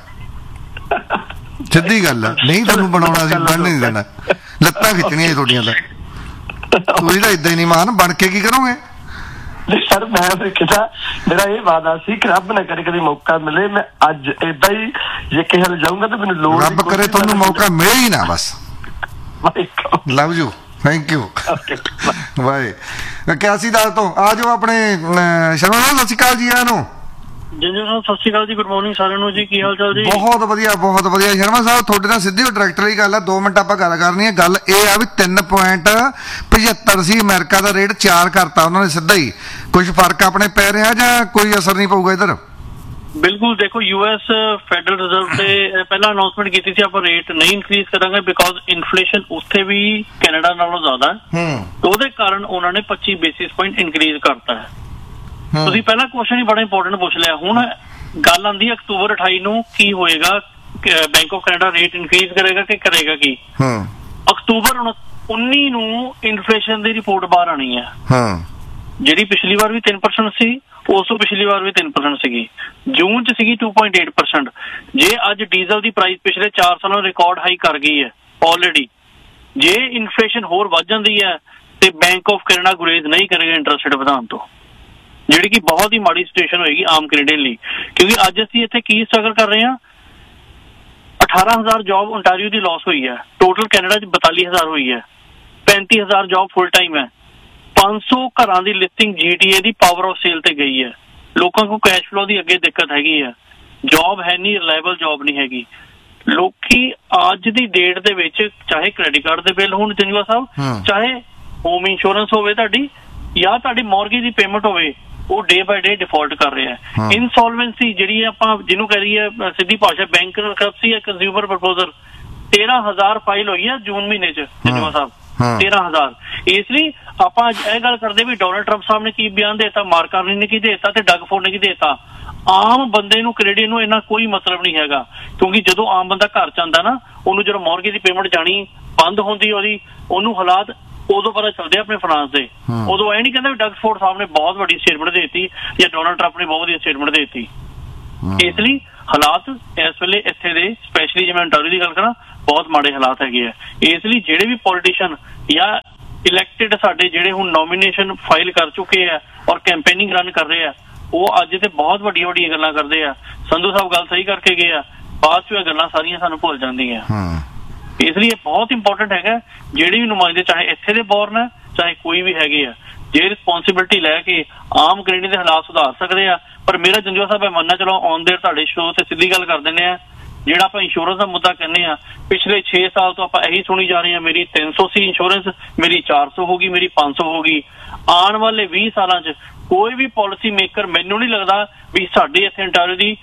Speaker 2: ਸਿੱਧੀ ਗੱਲ ਆ, ਨਹੀਂ ਤੁਹਾਨੂੰ ਬਣਾਉਣਾ ਸੀ, ਬਣ ਨਹੀਂ ਦੇਣਾ, ਲੱਤਾਂ ਖਿੱਚਣੀਆਂ ਤੁਹਾਡੀਆਂ ਤਾਂ। ਤੁਸੀਂ ਤਾਂ ਏਦਾਂ ਹੀ ਨਹੀਂ ਮਾਨ, ਬਣ ਕੇ ਕੀ ਕਰੋਗੇ?
Speaker 4: ਸਰ ਮੈਂ ਫਿਰ ਕਿਹਾ, ਮੇਰਾ ਇਹ ਵਾਅਦਾ ਸੀ ਕਿ ਰੱਬ ਨਾ ਕਰੇ ਕਦੇ ਮੌਕਾ ਮਿਲੇ, ਮੈਂ ਅੱਜ ਏਦਾਂ ਹੀ ਜੇ ਕਿਸੇ ਨਾਲ ਜਾਊਂਗਾ ਤਾਂ ਮੈਨੂੰ ਲੋੜ,
Speaker 2: ਰੱਬ ਕਰੇ ਤੁਹਾਨੂੰ ਮੌਕਾ ਮਿਲੇ ਹੀ ਨਾ ਬਸ। Love you, thank you, bye. 81 ਦਾ ਤੋਂ ਆ ਜਾਓ ਆਪਣੇ ਸ਼ਰਮਾ ਸਾਹਿਬ, ਸਤਿ ਸ਼੍ਰੀ ਅਕਾਲ ਜੀ। ਆਇਆਂ ਨੂੰ
Speaker 5: ਜੰਜੂ ਸਾਹਿਬ ਸਤਿ ਸ਼੍ਰੀ ਅਕਾਲ ਜੀ, ਗੁੱਡ ਮਾਰਨਿੰਗ ਸਾਰਿਆਂ ਨੂੰ ਜੀ, ਕੀ ਹਾਲ ਚਾਲ ਜੀ?
Speaker 2: ਬਹੁਤ ਵਧੀਆ, ਬਹੁਤ ਵਧੀਆ। ਸ਼ਰਮਾ ਸਾਹਿਬ ਤੁਹਾਡੇ ਨਾਲ ਸਿੱਧੀ ਡਾਇਰੈਕਟਰ ਦੀ ਗੱਲ ਆ, 2 ਮਿੰਟ ਆਪਾਂ ਗੱਲ ਕਰਨੀ ਹੈ। ਗੱਲ ਇਹ ਆ ਵੀ 3.75 ਸੀ ਅਮਰੀਕਾ ਦਾ ਰੇਟ, 4 ਕਰਤਾ ਉਹਨਾਂ ਨੇ ਸਿੱਧਾ ਹੀ। ਕੁਝ ਫਰਕ ਆਪਣੇ ਪੈ ਰਿਹਾ ਜਾਂ ਕੋਈ ਅਸਰ ਨਹੀਂ ਪਊਗਾ ਇਧਰ?
Speaker 5: ਬਿਲਕੁਲ, ਦੇਖੋ ਯੂਐਸ ਫੈਡਰਲ ਰਿਜ਼ਰਵ ਤੇ ਪਹਿਲਾਂ ਅਨਾਉਂਸਮੈਂਟ ਕੀਤੀ ਸੀ ਆਪਾਂ ਰੇਟ ਨਹੀਂ ਇਨਕਰੀਜ਼ ਕਰਾਂਗੇ, ਬਿਕੋਜ਼ ਇਨਫਲੇਸ਼ਨ ਉੱਥੇ ਵੀ ਕੈਨੇਡਾ ਨਾਲੋਂ ਜ਼ਿਆਦਾ ਹੈ, ਉਹਦੇ ਕਾਰਨ ਉਹਨਾਂ ਨੇ 25 ਬੇਸਿਸ ਪੁਆਇੰਟ ਇਨਕਰੀਜ਼ ਕਰਤਾ ਹੈ। ਤੁਸੀਂ ਪਹਿਲਾ ਕੁਐਸਚਨ ਹੀ ਬੜਾ ਇੰਪੋਰਟੈਂਟ ਪੁੱਛ ਲਿਆ। ਹੁਣ ਗੱਲ ਆਉਂਦੀ ਹੈ ਅਕਤੂਬਰ 28 ਨੂੰ ਕੀ ਹੋਏਗਾ, bank of Canada rate increase ਕਰੇਗਾ ਕਿ ਕਰੇਗਾ ਕੀ? ਅਕਤੂਬਰ 19 ਨੂੰ ਇਨਫਲੇਸ਼ਨ ਦੀ ਰਿਪੋਰਟ ਬਾਹਰ ਆਣੀ ਹੈ, ਜਿਹੜੀ ਪਿਛਲੀ ਵਾਰ ਵੀ 3% ਸੀ, ਉਸ ਤੋਂ ਪਿਛਲੀ ਵਾਰ ਵੀ 3% ਸੀਗੀ, ਜੂਨ ਚ ਸੀਗੀ 2.8%। ਜੇ ਅੱਜ ਡੀਜ਼ਲ ਦੀ ਪ੍ਰਾਈਸ ਪਿਛਲੇ 4 ਸਾਲਾਂ ਰਿਕਾਰਡ ਹਾਈ ਕਰ ਗਈ ਹੈ ਆਲਰੇਡੀ, ਜੇ ਇਨਫਲੇਸ਼ਨ ਹੋਰ ਵੱਧ ਜਾਂਦੀ ਹੈ ਤੇ ਬੈਂਕ ਆਫ ਕੈਨੇਡਾ ਗੁਰੇਜ਼ ਨਹੀਂ ਕਰੇਗਾ ਇੰਟਰਸਟ ਰੇਟ ਵਧਾਉਣ ਤੋਂ, ਜਿਹੜੀ ਕਿ ਬਹੁਤ ਹੀ ਮਾੜੀ ਸਿਚੁਏਸ਼ਨ ਹੋਏਗੀ ਆਮ ਕੈਨੇਡੀਅਨ ਲਈ। ਕਿਉਂਕਿ ਅੱਜ ਅਸੀਂ ਇੱਥੇ ਕੀ ਸਟਰਗਲ ਕਰ ਰਹੇ ਹਾਂ, 18,000 ਜੌਬ ਓਨਟਾਰੀਓ ਦੀ ਲਾਸ ਹੋਈ ਹੈ, ਟੋਟਲ ਕੈਨੇਡਾ ਚ 42,000 ਹੋਈ ਹੈ, 35,000 ਜੌਬ ਫੁੱਲ ਟਾਈਮ ਹੈ, 500 ਘਰਾਂ ਦੀ listing GTA the power of sale ਤੇ ਗਈ ਹੈ, ਲੋਕਾਂ ਕੋਲ ਕੈਸ਼ ਫਲੋ ਦੀ ਅੱਗੇ ਦਿੱਕਤ ਹੈਗੀ ਹੈ, ਜੌਬ ਹੈ ਨਹੀਂ, ਰਿਲਾਇਬਲ ਜੌਬ ਨਹੀਂ ਹੈਗੀ। ਲੋਕੀ ਅੱਜ ਦੀ ਡੇਟ ਦੇ ਵਿੱਚ ਚਾਹੇ ਕ੍ਰੈਡਿਟ ਕਾਰਡ ਦੇ ਬਿੱਲ ਹੋਣ ਜੰਜੂਆ ਸਾਹਿਬ, ਚਾਹੇ ਹੋਮ ਇੰਸ਼ੋਰੈਂਸ ਹੋਵੇ ਤੁਹਾਡੀ, ਜਾਂ ਤੁਹਾਡੀ ਮੌਰਗੇਜ ਦੀ ਪੇਮੈਂਟ ਹੋਵੇ, ਉਹ ਡੇ ਬਾਏ ਡੇ ਡਿਫਾਲਟ ਕਰ ਰਿਹਾ ਹੈ। ਇਨਸੋਲਵੈਂਸੀ ਜਿਹੜੀ ਆਪਾਂ ਜਿਹਨੂੰ ਕਹਿ ਰਹੀ ਹੈ ਸਿੱਧੀ ਭਾਸ਼ਾ, ਬੈਂਕਰਪਸੀ ਹੈ, ਕੰਜ਼ਿਊਮਰ ਪ੍ਰਪੋਜ਼ਲ, 13,000 ਫਾਈਲ ਹੋਈ ਹੈ ਜੂਨ ਮਹੀਨੇ ਚ ਜੰਜੂਆ ਸਾਹਿਬ, 13,000। ਇਸ ਲਈ ਆਪਾਂ ਅੱਜ ਇਹ ਗੱਲ ਕਰਦੇ ਵੀ ਡੋਨਲਡ ਟਰੰਪ ਸਾਹਿਬ ਨੇ ਕੀ ਬਿਆਨ ਦੇਤਾ, ਮਾਰਕ ਕਾਰਨੀ ਨੇ ਕੀ ਦੇਤਾ ਤੇ ਡਗ ਫੋਰਡ ਨੇ ਕੀ ਦੇਤਾ। ਆਮ ਬੰਦੇ ਨੂੰ, ਕੈਨੇਡੀਅਨ ਨੂੰ ਇਹਨਾਂ ਕੋਈ ਮਤਲਬ ਨਹੀਂ ਹੈਗਾ, ਕਿਉਂਕਿ ਜਦੋਂ ਆਮ ਬੰਦਾ ਘਰ ਚ ਆਉਂਦਾ ਨਾ, ਉਹਨੂੰ ਜਦੋਂ ਮੌਰਗੇਜ ਦੀ ਪੇਮੈਂਟ ਜਾਣੀ ਬੰਦ ਹੁੰਦੀ ਉਹਨੂੰ ਹਾਲਾਤ ਉਦੋਂ ਪਤਾ ਚੱਲਦੇ ਆਪਣੇ ਫਰਾਂਸ ਦੇ। ਉਦੋਂ ਇਹ ਨਹੀਂ ਕਹਿੰਦਾ ਵੀ ਡਗਸਫੋਰਡ ਸਾਹਿਬ ਨੇ ਬਹੁਤ ਵੱਡੀ ਸਟੇਟਮੈਂਟ ਦੇ ਦਿੱਤੀ ਜਾਂ ਡੋਨਾਲਡ ਟਰੰਪ ਨੇ ਬਹੁਤ ਵਧੀਆ ਸਟੇਟਮੈਂਟ ਦੇ ਦਿੱਤੀ। ਇਸ ਲਈ ਹਾਲਾਤ ਇਸ ਵੇਲੇ ਇੱਥੇ ਦੇ ਸਪੈਸ਼ਲੀ ਜੇ ਮੈਂ ਅੰਟਾਰੀਓ ਦੀ ਗੱਲ ਕਰਾਂ ਬਹੁਤ ਮਾੜੇ ਹਾਲਾਤ ਹੈਗੇ ਆ। ਇਸ ਲਈ ਜਿਹੜੇ ਵੀ ਪੋਲੀਟੀਸ਼ੀਅਨ ਜਾਂ ਇਲੈਕਟਿਡ ਸਾਡੇ ਜਿਹੜੇ ਹੁਣ ਨੋਮੀਨੇਸ਼ਨ ਫਾਈਲ ਕਰ ਚੁੱਕੇ ਆ ਔਰ ਕੈਂਪੇਨਿੰਗ ਰਨ ਕਰ ਰਹੇ ਆ, ਉਹ ਅੱਜ ਤੇ ਬਹੁਤ ਵੱਡੀਆਂ ਵੱਡੀਆਂ ਗੱਲਾਂ ਕਰਦੇ ਆ। ਸੰਧੂ ਸਾਹਿਬ ਗੱਲ ਸਹੀ ਕਰਕੇ ਗਏ ਆ, ਬਾਅਦ ਚ ਇਹ ਗੱਲਾਂ ਸਾਰੀਆਂ ਸਾਨੂੰ ਭੁੱਲ ਜਾਂਦੀਆਂ। ਇਸ ਲਈ ਇਹ ਬਹੁਤ ਇੰਪੋਰਟੈਂਟ ਹੈਗਾ ਜਿਹੜੇ ਵੀ ਨੁਮਾਇੰਦੇ ਚਾਹੇ ਇੱਥੇ ਦੇ ਬੋਰਨ ਹੈ ਚਾਹੇ ਕੋਈ ਵੀ ਹੈਗੇ ਆ, ਜੇ ਰਿਸਪੌਂਸਿਬਿਲਿਟੀ ਲੈ ਕੇ ਆਮ ਕੈਨੇਡਾ ਦੇ ਹਾਲਾਤ ਸੁਧਾਰ ਸਕਦੇ ਆ। ਪਰ ਮੇਰਾ ਜੰਜੂਆ ਸਾਹਿਬ ਮੰਨਣਾ ਚਲੋ ਔਨ ਦੇਰ ਤੁਹਾਡੇ ਸ਼ੋਅ ਤੇ ਸਿੱਧੀ ਗੱਲ ਕਰ ਦਿੰਦੇ ਆ, ਜਿਹੜਾ ਆਪਾਂ ਇੰਸ਼ੋਰੈਂਸ ਦਾ ਮੁੱਦਾ ਕਹਿੰਦੇ ਆ ਪਿਛਲੇ 6 ਸਾਲ ਤੋਂ ਆਪਾਂ ਇਹੀ ਸੁਣੀ ਜਾ ਰਹੇ ਹਾਂ ਮੇਰੀ 300 ਸੀ ਇੰਸ਼ੋਰੈਂਸ, ਮੇਰੀ 400 ਹੋ ਗਈ, ਮੇਰੀ 500 ਹੋ ਗਈ। ਆਉਣ ਵਾਲੇ 20 ਸਾਲਾਂ 'ਚ ਕੋਈ ਵੀ ਪਾਲਿਸੀ ਮੇਕਰ ਮੈਨੂੰ ਨਹੀਂ ਲੱਗਦਾ ਵੀ ਸਾਡੇ ਇੱਥੇ ਅੰਟਾਰੀਓ ਦੀ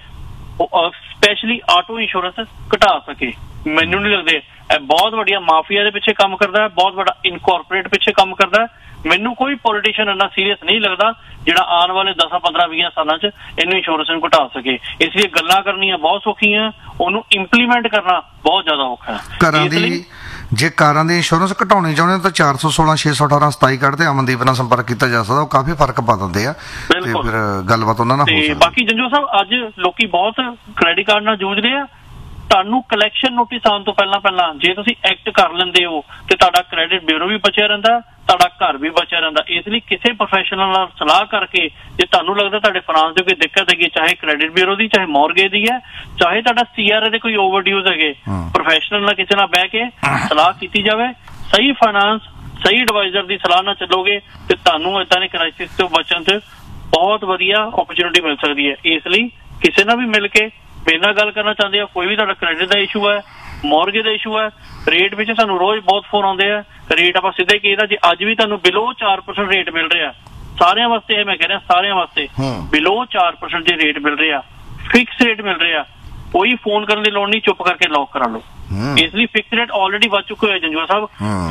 Speaker 5: ਸਪੈਸ਼ਲੀ ਆਟੋ ਇੰਸ਼ੋਰੈਂਸ ਘਟਾ ਸਕੇ। ਮੈਨੂੰ ਨਹੀਂ ਲੱਗਦੇ। ਇਹ ਬਹੁਤ ਵੱਡੀਆਂ ਮਾਫੀਆ ਦੇ ਪਿੱਛੇ ਕੰਮ ਕਰਦਾ ਹੈ, ਬਹੁਤ ਵੱਡਾ ਇਨਕੋਰਪੋਰੇਟ ਪਿੱਛੇ ਕੰਮ ਕਰਦਾ ਹੈ। ਮੈਨੂੰ ਕੋਈ ਪੋਲੀਟੀਸ਼ੀਅਨ ਇੰਨਾ ਸੀਰੀਅਸ ਨਹੀਂ ਲੱਗਦਾ ਜਿਹੜਾ ਆਉਣ ਵਾਲੇ 10, 15, 20 ਸਾਲਾਂ 'ਚ ਇਹਨੂੰ ਇੰਸ਼ੋਰੈਂਸ ਨੂੰ ਘਟਾ ਸਕੇ। ਇਸ ਲਈ ਗੱਲਾਂ ਕਰਨੀਆਂ ਬਹੁਤ ਸੌਖੀਆਂ, ਉਹਨੂੰ ਇੰਪਲੀਮੈਂਟ ਕਰਨਾ ਬਹੁਤ ਜ਼ਿਆਦਾ ਔਖਾ ਹੈ।
Speaker 2: ਜੇ ਕਾਰਾਂ ਦੀ ਇੰਸ਼ੋਰੈਂਸ ਘਟਾਉਣੀ ਚਾਹੁੰਦੇ ਤਾਂ 416 618 27 ਕੱਢਦੇ ਅਮਨਦੀਪ ਨਾਲ ਸੰਪਰਕ ਕੀਤਾ ਜਾ ਸਕਦਾ, ਉਹ ਕਾਫੀ ਫਰਕ ਪਾ ਦਿੰਦੇ ਆ ਤੇ ਫਿਰ ਗੱਲਬਾਤ ਉਹਨਾਂ ਨਾਲ ਹੋ ਸਕਦੀ।
Speaker 5: ਬਾਕੀ ਜੰਜੂ ਸਾਹਿਬ ਅੱਜ ਲੋਕੀ ਬਹੁਤ ਕ੍ਰੈਡਿਟ ਕਾਰਡ ਨਾਲ ਜੂਝਦੇ ਆ। ਤੁਹਾਨੂੰ ਕਲੈਕਸ਼ਨ ਨੋਟਿਸ ਆਉਣ ਤੋਂ ਪਹਿਲਾਂ ਜੇ ਤੁਸੀਂ ਐਕਟ ਕਰ ਲੈਂਦੇ ਹੋ ਤੇ ਤੁਹਾਡਾ ਕ੍ਰੈਡਿਟ ਬਿਊਰੋ ਵੀ ਬਚਿਆ ਰਹਿੰਦਾ, ਤੁਹਾਡਾ ਘਰ ਵੀ ਬਚਿਆ ਰਹਿੰਦਾ। ਇਸ ਲਈ ਕਿਸੇ ਪ੍ਰੋਫੈਸ਼ਨਲ ਨਾਲ ਸਲਾਹ ਕਰਕੇ ਜੇ ਤੁਹਾਨੂੰ ਲੱਗਦਾ ਤੁਹਾਡੇ ਫਾਈਨਾਂਸ ਦੀ ਕੋਈ ਦਿੱਕਤ ਹੈਗੀ, ਚਾਹੇ ਕ੍ਰੈਡਿਟ ਬਿਊਰੋ ਦੀ, ਚਾਹੇ ਮੌਰਗੇਜ ਦੀ ਹੈ, ਚਾਹੇ ਤੁਹਾਡਾ CRA ਦੇ ਕੋਈ ਓਵਰਡਿਊਜ਼ ਹੈਗੇ, ਪ੍ਰੋਫੈਸ਼ਨਲ ਨਾਲ ਕਿਸੇ ਨਾਲ ਬਹਿ ਕੇ ਸਲਾਹ ਕੀਤੀ ਜਾਵੇ। ਸਹੀ ਫਾਈਨਾਂਸ ਸਹੀ ਐਡਵਾਈਜ਼ਰ ਦੀ ਸਲਾਹ ਨਾਲ ਚੱਲੋਗੇ ਤੇ ਤੁਹਾਨੂੰ ਏਦਾਂ ਦੇ ਕ੍ਰਾਈਸਿਸ ਤੋਂ ਬਚਣ 'ਚ ਬਹੁਤ ਵਧੀਆ ਓਪਰਚੁਨਿਟੀ ਮਿਲ ਸਕਦੀ ਹੈ। ਇਸ ਲਈ ਕਿਸੇ ਨਾਲ ਵੀ ਮਿਲ ਕੇ ਮੇਰੇ ਨਾਲ ਗੱਲ ਕਰਨਾ ਚਾਹੁੰਦੇ ਆ, ਕੋਈ ਵੀ ਤੁਹਾਡਾ ਕ੍ਰੈਡਿਟ ਦਾ ਇਸ਼ੂ ਹੈ, ਮੌਰਗੇਜ ਦਾ ਇਸ਼ੂ ਹੈ, ਰੇਟ ਵਿੱਚ ਸਾਨੂੰ ਰੋਜ਼ ਬਹੁਤ ਫੋਨ ਆਉਂਦੇ ਆ। ਰੇਟ ਆਪਾਂ ਸਿੱਧੇ ਕਹੀਦਾ ਜੇ ਅੱਜ ਵੀ ਤੁਹਾਨੂੰ ਬਿਲੋ 4% ਰੇਟ ਮਿਲ ਰਿਹਾ ਸਾਰਿਆਂ ਵਾਸਤੇ, ਮੈਂ ਕਹਿ ਰਿਹਾ ਸਾਰਿਆਂ ਵਾਸਤੇ ਬਿਲੋ 4% ਜੇ ਰੇਟ ਮਿਲ ਰਿਹਾ, ਫਿਕਸ ਰੇਟ ਮਿਲ ਰਿਹਾ, ਕੋਈ ਫੋਨ ਕਰਨ ਦੀ ਲੋੜ ਨਹੀਂ, ਚੁੱਪ ਕਰਕੇ ਲੌਕ ਕਰਾ ਲਓ। ਇਸ ਲਈ ਫਿਕਸ ਰੇਟ ਆਲਰੇਡੀ ਵੱਧ ਚੁੱਕੇ ਹੋਏ ਜੰਜੂਆ ਸਾਹਿਬ,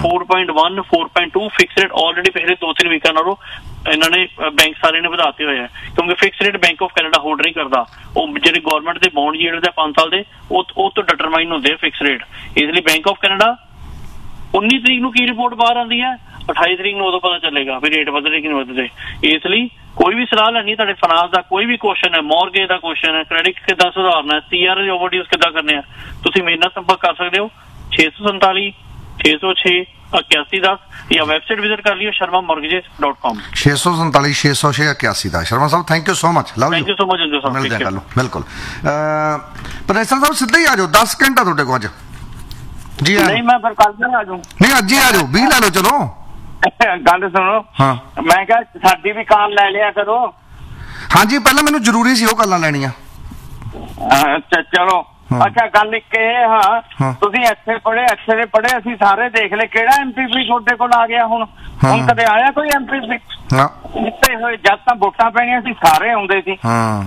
Speaker 5: 4.1 4.2 ਫਿਕਸ ਰੇਟ ਆਲਰੇਡੀ ਪਿਛਲੇ 2-3 ਵੀਕਾਂ ਨਾਲੋਂ ਇਹਨਾਂ ਨੇ ਬੈਂਕ ਸਾਰੇ ਨੇ ਵਧਾਤੇ ਹੋਏ ਆ, ਕਿਉਂਕਿ fix rate bank of Canada hold ਨਹੀਂ ਕਰਦਾ। ਉਹ ਜਿਹੜੇ ਗਵਰਨਮੈਂਟ ਦੇ ਬੌਂਡ ਯੀਲਡ ਦੇ 5 ਸਾਲ ਦੇ ਉਹ ਤੋਂ ਡਿਟਰਮਾਈਨ ਹੁੰਦੇ ਆ ਫਿਕਸ ਰੇਟ। ਇਸ ਲਈ ਬੈਂਕ ਆਫ ਕੈਨੇਡਾ 19 ਤਰੀਕ ਨੂੰ ਕੀ ਰਿਪੋਰਟ ਬਾਹਰ ਆਉਂਦੀ ਹੈ, 28 ਤਰੀਕ ਨੂੰ ਉਦੋਂ ਪਤਾ ਚੱਲੇਗਾ ਵੀ ਰੇਟ ਵਧਦੇ ਕਿ ਨਹੀਂ ਵਧਦੇ। ਇਸ ਲਈ ਕੋਈ ਵੀ ਸਲਾਹ ਲੈਣੀ ਤੁਹਾਡੇ ਫਾਈਨਾਂਸ ਦਾ ਕੋਈ ਵੀ ਕੁਐਸਚਨ ਹੈ, ਮੌਰਗੇਜ ਦਾ ਕੁਐਸਚਨ ਹੈ, ਕ੍ਰੈਡਿਟ ਕਿੱਦਾਂ ਸੁਧਾਰਨਾ ਹੈ, CRA ਦੇ ਓਵਰਡਿਊਜ਼ ਕਿੱਦਾਂ ਕਰਨੇ ਆ, ਤੁਸੀਂ ਮੇਰੇ ਨਾਲ ਸੰਪਰਕ ਕਰ ਸਕਦੇ ਹੋ 647 606 8110 ਜਾਂ ਵੈਬਸਾਈਟ ਵਿਜ਼ਿਟ ਕਰ ਲਿਓ sharmamortgages.com
Speaker 2: 647 606 8110। Sharma Sahib thank you so much, love you.
Speaker 5: Thank you so much Janju ਸਾਹਿਬ,
Speaker 2: ਮਿਲਦੇ ਆ ਕੱਲ। ਬਿਲਕੁਲ ਪ੍ਰੋਫੈਸਰ ਸਾਹਿਬ ਸਿੱਧੇ ਹੀ ਆ ਜਾਓ, 10 ਘੰਟਾ ਤੁਹਾਡੇ ਕੋਲ ਅੱਜ ਜੀ।
Speaker 3: ਨਹੀਂ ਮੈਂ ਫਿਰ ਕੱਲ ਨੂੰ ਆ ਜਾਊਂ।
Speaker 2: ਨਹੀਂ ਅੱਜ ਹੀ ਆ ਜਾਓ, 20 ਲੈ ਲਓ ਚਲੋ।
Speaker 3: ਗੱਲ ਸੁਣੋ,
Speaker 2: ਹਾਂ
Speaker 3: ਮੈਂ ਕਿਹਾ ਸਾਡੀ ਵੀ ਕਾਲ ਲੈ ਲਿਆ ਕਰੋ।
Speaker 2: ਹਾਂਜੀ ਪਹਿਲਾਂ ਮੈਨੂੰ ਜ਼ਰੂਰੀ ਸੀ ਉਹ ਗੱਲਾਂ ਲੈਣੀਆਂ।
Speaker 3: ਅੱਛਾ ਚਲੋ। ਅੱਛਾ ਗੱਲ ਇੱਕ ਇਹ ਤੁਸੀਂ ਇੱਥੇ ਪੜ੍ਹੇ ਅੱਛੇ ਦੇ ਪੜ੍ਹੇ, ਅਸੀਂ ਸਾਰੇ ਦੇਖ ਲਏ, ਕਿਹੜਾ MPP ਤੁਹਾਡੇ ਕੋਲ ਆ ਗਿਆ ਹੁਣ ਕਦੇ ਆਇਆ ਕੋਈ MPP? ਜਿੱਤੇ ਹੋਏ ਜਦ ਤਾਂ ਵੋਟਾਂ ਪੈਣੀਆਂ ਸੀ ਸਾਰੇ ਆਉਂਦੇ ਸੀ।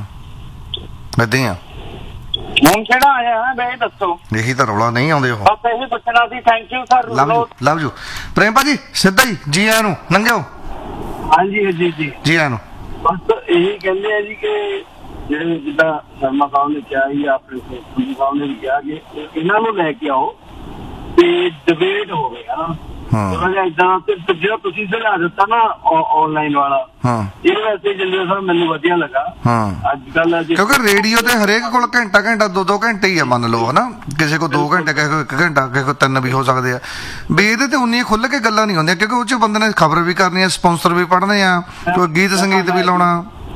Speaker 2: ਏਦਾਂ ਹੀ ਆ
Speaker 3: ਹੁਣ ਕਿਹੜਾ ਆਇਆ ਹੈ ਇਹ ਦੱਸੋ।
Speaker 2: ਇਹੀ ਤਾਂ ਰੌਲਾ, ਨਹੀਂ ਆਉਂਦੇ ਉਹ।
Speaker 3: ਬਸ ਇਹੀ ਪੁੱਛਣਾ ਸੀ। Thank you sir.
Speaker 2: Love you ਪ੍ਰੇਮ ਭਾਜੀ, ਸਿੱਧਾ ਹੀ ਆਇਆਂ ਨੂੰ ਲੰਘਿਓ।
Speaker 4: ਹਾਂਜੀ
Speaker 2: ਜੀ ਆਇਆਂ ਨੂੰ।
Speaker 4: ਬਸ ਇਹੀ ਕਹਿੰਦੇ ਆ ਜੀ ਕਿ ਜਿਹੜੇ ਜਿੱਦਾਂ ਸ਼ਰਮਾ ਸਾਹਿਬ ਨੇ ਕਿਹਾ ਹੀ, ਆਪਣੇ ਸੰਧੂ ਸਾਹਿਬ ਨੇ ਵੀ ਕਿਹਾ ਕਿ ਇਹਨਾਂ ਨੂੰ ਲੈ ਕੇ ਆਓ ਤੇ ਡਿਬੇਟ ਹੋਵੇ ਹਨਾ। ਏਦਾਂ ਤੇ ਜਿਹੜਾ ਤੁਸੀਂ ਸੁਝਾ ਦਿੱਤਾ ਨਾ ਆਨਲਾਈਨ ਵਾਲਾ, ਇਹ ਵੈਸੇ ਜਿੰਨੇ ਸਰ ਮੈਨੂੰ ਵਧੀਆ ਲੱਗਾ। ਅੱਜ ਕੱਲ
Speaker 2: ਕਿਉਂਕਿ ਰੇਡੀਓ ਤੇ ਹਰੇਕ ਕੋਲ ਘੰਟਾ 2-2 ਘੰਟੇ ਹੀ ਆ ਮੰਨ ਲਓ ਹਨਾ, ਕਿਸੇ ਕੋਲ 2 ਘੰਟੇ, ਕਿਸੇ ਕੋਲ 1 ਘੰਟਾ, ਕਿਸੇ ਕੋਲ 3 ਵੀ ਹੋ ਸਕਦੇ ਆ। ਵੀ ਇਹਦੇ ਤੇ ਉਨੀ ਖੁੱਲ ਕੇ ਗੱਲਾਂ ਨਹੀਂ ਹੁੰਦੀਆਂ ਕਿਉਂਕਿ ਉਹ 'ਚ ਬੰਦੇ ਨੇ ਖਬਰ ਵੀ ਕਰਨੀ ਆ, ਸਪਾਂਸਰ ਵੀ ਪੜ੍ਹਨੇ ਆ, ਕੋਈ ਗੀਤ ਸੰਗੀਤ ਵੀ ਲਾਉਣਾ।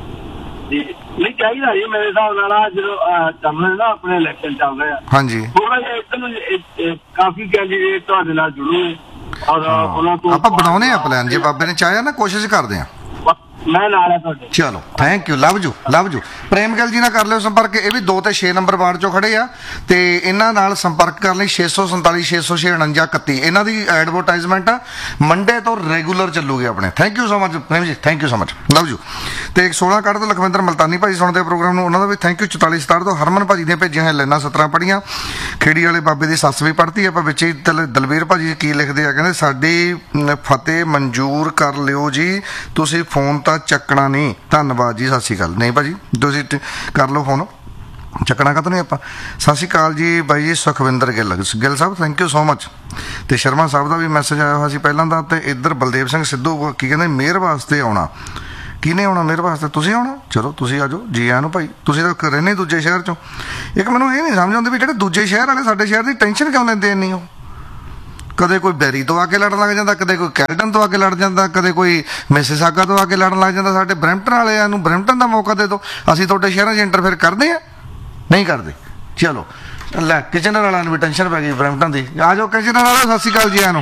Speaker 4: ਨਹੀਂ ਚਾਹੀਦਾ ਜੀ ਮੇਰੇ ਹਿਸਾਬ ਨਾਲ, ਜਦੋਂ ਚੱਲ ਰਹੇ ਨਾ ਆਪਣੇ ਇਲੈਕਸ਼ਨ ਚੱਲ ਰਹੇ ਆ,
Speaker 2: ਹਾਂਜੀ
Speaker 4: ਥੋੜਾ ਜਿਹਾ ਇੱਕ ਨੂੰ ਕਾਫੀ ਕੈਂਡੀਡੇਟ ਤੁਹਾਡੇ ਨਾਲ ਜੁੜੂਗੇ ਔਰ ਉਹਨਾਂ ਤੋਂ
Speaker 2: ਆਪਾਂ ਬਣਾਉਣੇ ਆ ਪਲਾਨ। ਜੇ ਬਾਬੇ ਨੇ ਚਾਹਿਆ ਨਾ ਕੋਸ਼ਿਸ਼ ਕਰਦੇ ਆ,
Speaker 4: ਮੈਂ ਨਾਲ ਆ ਤੁਹਾਡੇ।
Speaker 2: ਚਲੋ ਥੈਂਕ ਯੂ, ਲਵ ਯੂ। ਪ੍ਰੇਮ ਗਿੱਲ ਜੀ ਨਾਲ ਕਰ ਲਿਓ ਸੰਪਰਕ, ਇਹ ਵੀ 2 ਤੇ 6 ਨੰਬਰ ਵਾਰਡ ਚੋਂ ਖੜੇ ਆ ਤੇ ਇਹਨਾਂ ਨਾਲ ਸੰਪਰਕ ਕਰਨ ਲਈ 647 606 49 31 ਇਹਨਾਂ ਦੀ ਐਡਵਰਟਾਈਜ਼ਮੈਂਟ ਆ, ਮੰਡੇ ਤੋਂ ਰੈਗੂਲਰ ਚੱਲੂਗੀ ਆਪਣੇ। Thank you so much Prem ji, thank you so much, love you. ਤੇ 16 ਕੱਢ ਤੋਂ ਲਖਵਿੰਦਰ ਮਲਤਾਨੀ ਭਾਜੀ ਸੁਣਦੇ ਪ੍ਰੋਗਰਾਮ ਨੂੰ, ਉਹਨਾਂ ਦਾ ਵੀ ਥੈਂਕ ਯੂ। 44 67 ਤੋਂ ਹਰਮਨ ਭਾਜੀ ਦੀਆਂ ਭੇਜੀਆਂ ਹੋਈਆਂ ਲਾਈਨਾਂ 17 ਪੜ੍ਹੀਆਂ। ਖੇੜੀ ਵਾਲੇ ਬਾਬੇ ਦੀ ਸੱਸ ਵੀ ਪੜ੍ਹਤੀ ਆਪਾਂ ਵਿੱਚ ਹੀ। ਦਲਵੀਰ ਭਾਜੀ ਕੀ ਲਿਖਦੇ ਆ, ਕਹਿੰਦੇ ਸਾਡੀ ਫਤਿਹ ਮਨਜ਼ੂਰ ਕਰ ਲਿਓ ਜੀ, ਤੁਸੀਂ ਫੋਨ ਤਾਂ ਚੱਕਣਾ ਨਹੀਂ। ਧੰਨਵਾਦ ਜੀ, ਸਤਿ ਸ਼੍ਰੀ ਅਕਾਲ। ਨਹੀਂ ਭਾਜੀ ਤੁਸੀਂ ਕਰ ਲਓ ਫੋਨ, ਚੱਕਣਾ ਕਦੋਂ ਨਹੀਂ ਆਪਾਂ। ਸਤਿ ਸ਼੍ਰੀ ਅਕਾਲ ਜੀ ਬਾਈ ਜੀ, ਸੁਖਵਿੰਦਰ ਗਿੱਲ ਸਾਹਿਬ, ਥੈਂਕ ਯੂ ਸੋ ਮਚ। ਤੇ ਸ਼ਰਮਾ ਸਾਹਿਬ ਦਾ ਵੀ ਮੈਸੇਜ ਆਇਆ ਹੋਇਆ ਸੀ ਪਹਿਲਾਂ ਦਾ। ਤੇ ਇੱਧਰ ਬਲਦੇਵ ਸਿੰਘ ਸਿੱਧੂ ਕੀ ਕਹਿੰਦੇ, ਮਿਹਰ ਵਾਸਤੇ ਆਉਣਾ। ਕਿਹਨੇ ਆਉਣਾ ਮਿਹਰ ਵਾਸਤੇ? ਤੁਸੀਂ ਆਉਣਾ, ਚਲੋ ਤੁਸੀਂ ਆ ਜਾਓ, ਜੀ ਆਇਆਂ ਨੂੰ ਭਾਈ। ਤੁਸੀਂ ਤਾਂ ਰਹਿੰਦੇ ਦੂਜੇ ਸ਼ਹਿਰ 'ਚੋਂ। ਇੱਕ ਮੈਨੂੰ ਇਹ ਨਹੀਂ ਸਮਝ ਆਉਂਦੀ ਵੀ ਜਿਹੜੇ ਦੂਜੇ ਸ਼ਹਿਰ ਵਾਲੇ ਸਾਡੇ ਸ਼ਹਿਰ ਦੀ ਟੈਨਸ਼ਨ ਕਿਉਂ ਲੈਂਦੇ ਇੰਨੀ? ਉਹ ਕਦੇ ਕੋਈ ਬੈਰੀ ਤੋਂ ਆ ਕੇ ਲੜਨ ਲੱਗ ਜਾਂਦਾ, ਕਦੇ ਕੋਈ ਕੈਰਟਨ ਤੋਂ ਆ ਕੇ ਲੜ ਜਾਂਦਾ, ਕਦੇ ਕੋਈ ਮਿਸਿਸਾਗਾ ਤੋਂ ਆ ਕੇ ਲੜਨ ਲੱਗ ਜਾਂਦਾ। ਸਾਡੇ ਬਰੈਂਪਟਨ ਵਾਲਿਆਂ ਨੂੰ ਬਰੈਂਪਟਨ ਦਾ ਮੌਕਾ ਦੇ ਦਿਓ। ਅਸੀਂ ਤੁਹਾਡੇ ਸ਼ਹਿਰਾਂ 'ਚ ਇੰਟਰਫੇਅਰ ਕਰਦੇ ਹਾਂ? ਨਹੀਂ ਕਰਦੇ। ਚਲੋ ਲੈ, ਕਿਚਨਰ ਵਾਲਿਆਂ ਨੂੰ ਵੀ ਟੈਨਸ਼ਨ ਪੈ ਗਈ ਬਰੈਂਪਟਨ ਦੀ। ਆ ਜਾਓ ਕਿਚਨਰ ਵਾਲਾ, ਸਤਿ ਸ਼੍ਰੀ ਅਕਾਲ ਜੀ ਆਇਆਂ ਨੂੰ।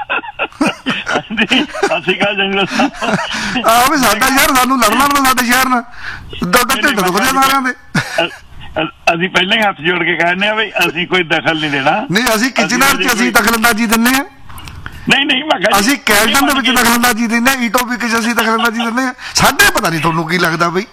Speaker 2: ਆਹ ਵੀ ਸਾਡਾ ਸ਼ਹਿਰ ਸਾਨੂੰ ਲੜਨਾ ਨਾ, ਸਾਡੇ ਸ਼ਹਿਰ ਨਾਲ ਤੁਹਾਡਾ ਢਿੱਡ ਦੁਖਦੇ ਸਾਰਿਆਂ ਦੇ।
Speaker 6: ਅਸੀਂ ਪਹਿਲਾਂ ਹੀ ਹੱਥ ਜੋੜ ਕੇ ਕਹਿੰਦੇ ਆ ਵੀ ਅਸੀਂ ਕੋਈ ਦਖਲ ਨਹੀਂ ਦੇਣਾ।
Speaker 2: ਨਹੀਂ, ਅਸੀਂ ਕਿਚਨਰ 'ਚ ਅਸੀਂ ਦਖਲਅੰਦਾਜ਼ੀ ਦਿੰਦੇ ਹਾਂ।
Speaker 6: ਨਹੀਂ ਮੈਂ ਕਿਹਾ
Speaker 2: ਅਸੀਂ ਕੈਰਟਨ ਦੇ ਵਿੱਚ ਦਖਲਅੰਦਾਜ਼ੀ ਦਿੰਦੇ ਹਾਂ, ਈਟੋਪਿਕ 'ਚ ਅਸੀਂ ਦਖਲਅੰਦਾਜ਼ੀ ਦਿੰਦੇ ਹਾਂ। ਸਾਡੇ ਪਤਾ ਨਹੀਂ ਤੁਹਾਨੂੰ ਕੀ ਲੱਗਦਾ ਬਈ।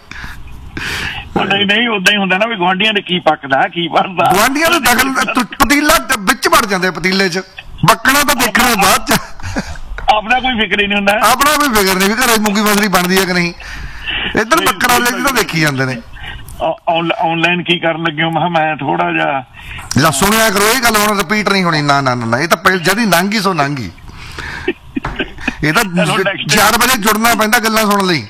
Speaker 6: ਨਹੀਂ ਉਦਾਂ ਹੀ ਹੁੰਦਾ ਨਾ ਵੀ ਗੁਆਂਢੀਆਂ ਦੇ ਕੀ ਪੱਕਦਾ ਕੀ ਬਣਦਾ।
Speaker 2: ਗੁਆਂਢੀਆਂ ਦੇ ਦਖਲ ਪਤੀਲਾ ਵਿੱਚ ਵੜ ਜਾਂਦੇ, ਪਤੀਲੇ 'ਚ ਬੱਕਣਾ ਤਾਂ ਦੇਖਣਾ ਬਾਅਦ 'ਚ।
Speaker 6: ਆਪਣਾ ਕੋਈ ਫਿਕਰ ਹੀ ਨਹੀਂ ਹੁੰਦਾ।
Speaker 2: ਆਪਣਾ ਕੋਈ ਫਿਕਰ ਨਹੀਂ ਵੀ ਘਰੇ ਮੂੰਗੀ ਮਸਰੀ ਬਣਦੀ ਹੈ ਕਿ ਨਹੀਂ। ਇੱਧਰ ਬੱਕਰਾ ਵਾਲੇ ਤਾਂ ਦੇਖੀ ਜਾਂਦੇ ਨੇ।
Speaker 6: ਆਨਲਾਈਨ ਕੀ ਕਰਨ ਲੱਗੇ ਹੋ? ਮੈਂ ਥੋੜਾ ਜਿਹਾ
Speaker 2: ਲਾ ਸੁਣਿਆ ਕਰੋ, ਇਹ ਗੱਲ ਹੁਣ ਰਿਪੀਟ ਨਹੀਂ ਹੋਣੀ। ਨਾ ਨਾ ਨਾ, ਇਹ ਤਾਂ ਪਹਿਲ ਜਦੀ ਲੰਘ ਗਈ ਸੋ ਲੰਘ ਗਈ। ਇਹ ਤਾਂ 4 ਵਜੇ ਜੁੜਨਾ ਪੈਂਦਾ ਗੱਲਾਂ ਸੁਣਨ ਲਈ।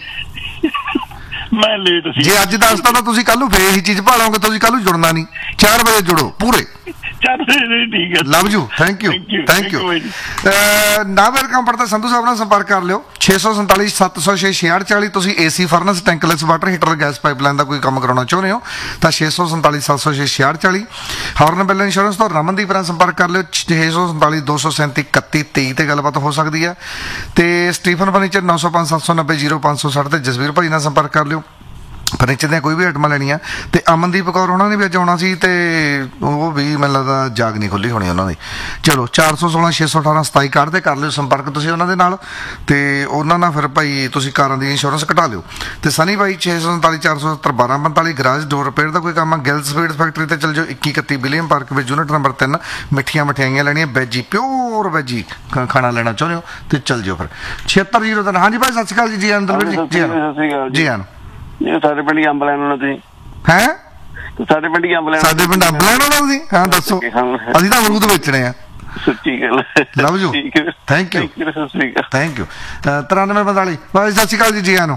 Speaker 6: ਮੈਂ ਲੇਟ ਸੀ।
Speaker 2: ਜੇ ਅੱਜ ਦੱਸਦਾ ਤਾਂ ਤੁਸੀਂ ਕੱਲ ਨੂੰ ਫੇਰ ਇਹੀ ਚੀਜ਼ ਭਾਲੋਗੇ, ਤੁਸੀਂ ਕੱਲ ਨੂੰ ਜੁੜਨਾ ਨਹੀਂ। 4 ਵਜੇ ਜੁੜੋ ਪੂਰੇ।
Speaker 6: ਠੀਕ ਹੈ,
Speaker 2: love you, thank you thank you. ਨਾ ਵੈਲਕਮ ਪੜਦਾ ਸੰਧੂ ਸਾਹਿਬ ਨਾਲ ਸੰਪਰਕ ਕਰ ਲਿਓ 647 706 6640। ਤੁਸੀਂ AC furnace ਟੈਂਕਲੈਸ water heater gas pipeline ਦਾ ਕੋਈ ਕੰਮ ਕਰਾਉਣਾ ਚਾਹੁੰਦੇ ਹੋ ਤਾਂ 647 706 6640। ਹੌਰਨ ਬਿੱਲ ਇੰਸ਼ੋਰੈਂਸ ਤੋਂ ਰਮਨਦੀਪ ਨਾਲ ਸੰਪਰਕ ਕਰ ਲਿਓ 647 237 3123 ਤੇ ਗੱਲਬਾਤ ਹੋ ਸਕਦੀ ਹੈ। ਤੇ ਸਟੀਫਨ ਫਰਨੀਚਰ 905 790 0560 ਤੇ ਜਸਵੀਰ ਭਾਈ ਨਾਲ ਸੰਪਰਕ ਕਰ ਲਿਓ ਫਰਨੀਚਰ ਦੀਆਂ ਕੋਈ ਵੀ ਆਈਟਮਾਂ ਲੈਣੀਆਂ। ਤੇ ਅਮਨਦੀਪ ਕੌਰ ਉਹਨਾਂ ਨੇ ਵੀ ਅੱਜ ਆਉਣਾ ਸੀ ਤੇ ਉਹ ਵੀ ਮੈਨੂੰ ਲੱਗਦਾ ਜਾਗ ਨਹੀਂ ਖੁੱਲੀ ਹੋਣੀ ਉਹਨਾਂ ਦੀ। ਚਲੋ 416 618 27 ਕਾਰਡ ਤੇ ਕਰ ਲਿਓ ਸੰਪਰਕ ਤੁਸੀਂ ਉਹਨਾਂ ਦੇ ਨਾਲ। ਤੇ ਉਹਨਾਂ ਨਾਲ ਫਿਰ ਭਾਈ ਤੁਸੀਂ ਕਾਰਾਂ ਦੀ ਇੰਸ਼ੋਰੈਂਸ ਕਟਾ ਲਿਓ। ਤੇ ਸਨੀ ਭਾਈ 647 470 1245 ਗਰਾਜ ਡੋਰ ਰਿਪੇਅਰ ਦਾ ਕੋਈ ਕੰਮ ਆ। ਗਿਲ ਸਪੀਡ ਫੈਕਟਰੀ ਤੇ ਚਲ ਜਾਓ 2131 ਵਿਲੀਅਮ ਪਾਰਕ ਵਿੱਚ ਯੂਨਿਟ ਨੰਬਰ 3। ਮਿੱਠੀਆਂ ਮਠਿਆਈਆਂ ਲੈਣੀਆਂ ਵੈਜੀ, ਪਿਓਰ ਵੈਜੀ ਖਾਣਾ ਲੈਣਾ ਚਾਹੁੰਦੇ ਹੋ ਤੇ ਚਲ ਜਾਓ ਫਿਰ 7603। ਹਾਂਜੀ ਭਾਈ ਸਤਿ ਸ਼੍ਰੀ ਅਕਾਲ ਜੀ। ਜੀ ਆਨੰਦ ਜੀ, ਜੀ ਆਨ।
Speaker 4: ਸਾਡੇ ਪਿੰਡ ਅੰਬ ਲੈਣ ਆਉਣਾ ਤੁਸੀਂ?
Speaker 2: ਹੈ
Speaker 4: ਸਾਡੇ ਪਿੰਡ ਅੰਬ ਲੈਣ?
Speaker 2: ਸਾਡੇ ਪਿੰਡ ਅੰਬ ਲੈਣ ਆਉਣਾ ਤੁਸੀਂ? ਹਾਂ ਦੱਸੋ। ਅਸੀਂ ਤਾਂ ਅਮਰੂਦ ਵੇਚਣੇ ਆ।
Speaker 4: ਸੱਚੀ ਗੱਲ।
Speaker 2: Love you, thank you thank you. 9345 ਭਾਈ ਸਤਿ ਸ਼੍ਰੀ ਅਕਾਲ ਜੀ। ਜੀ ਆਨੋ।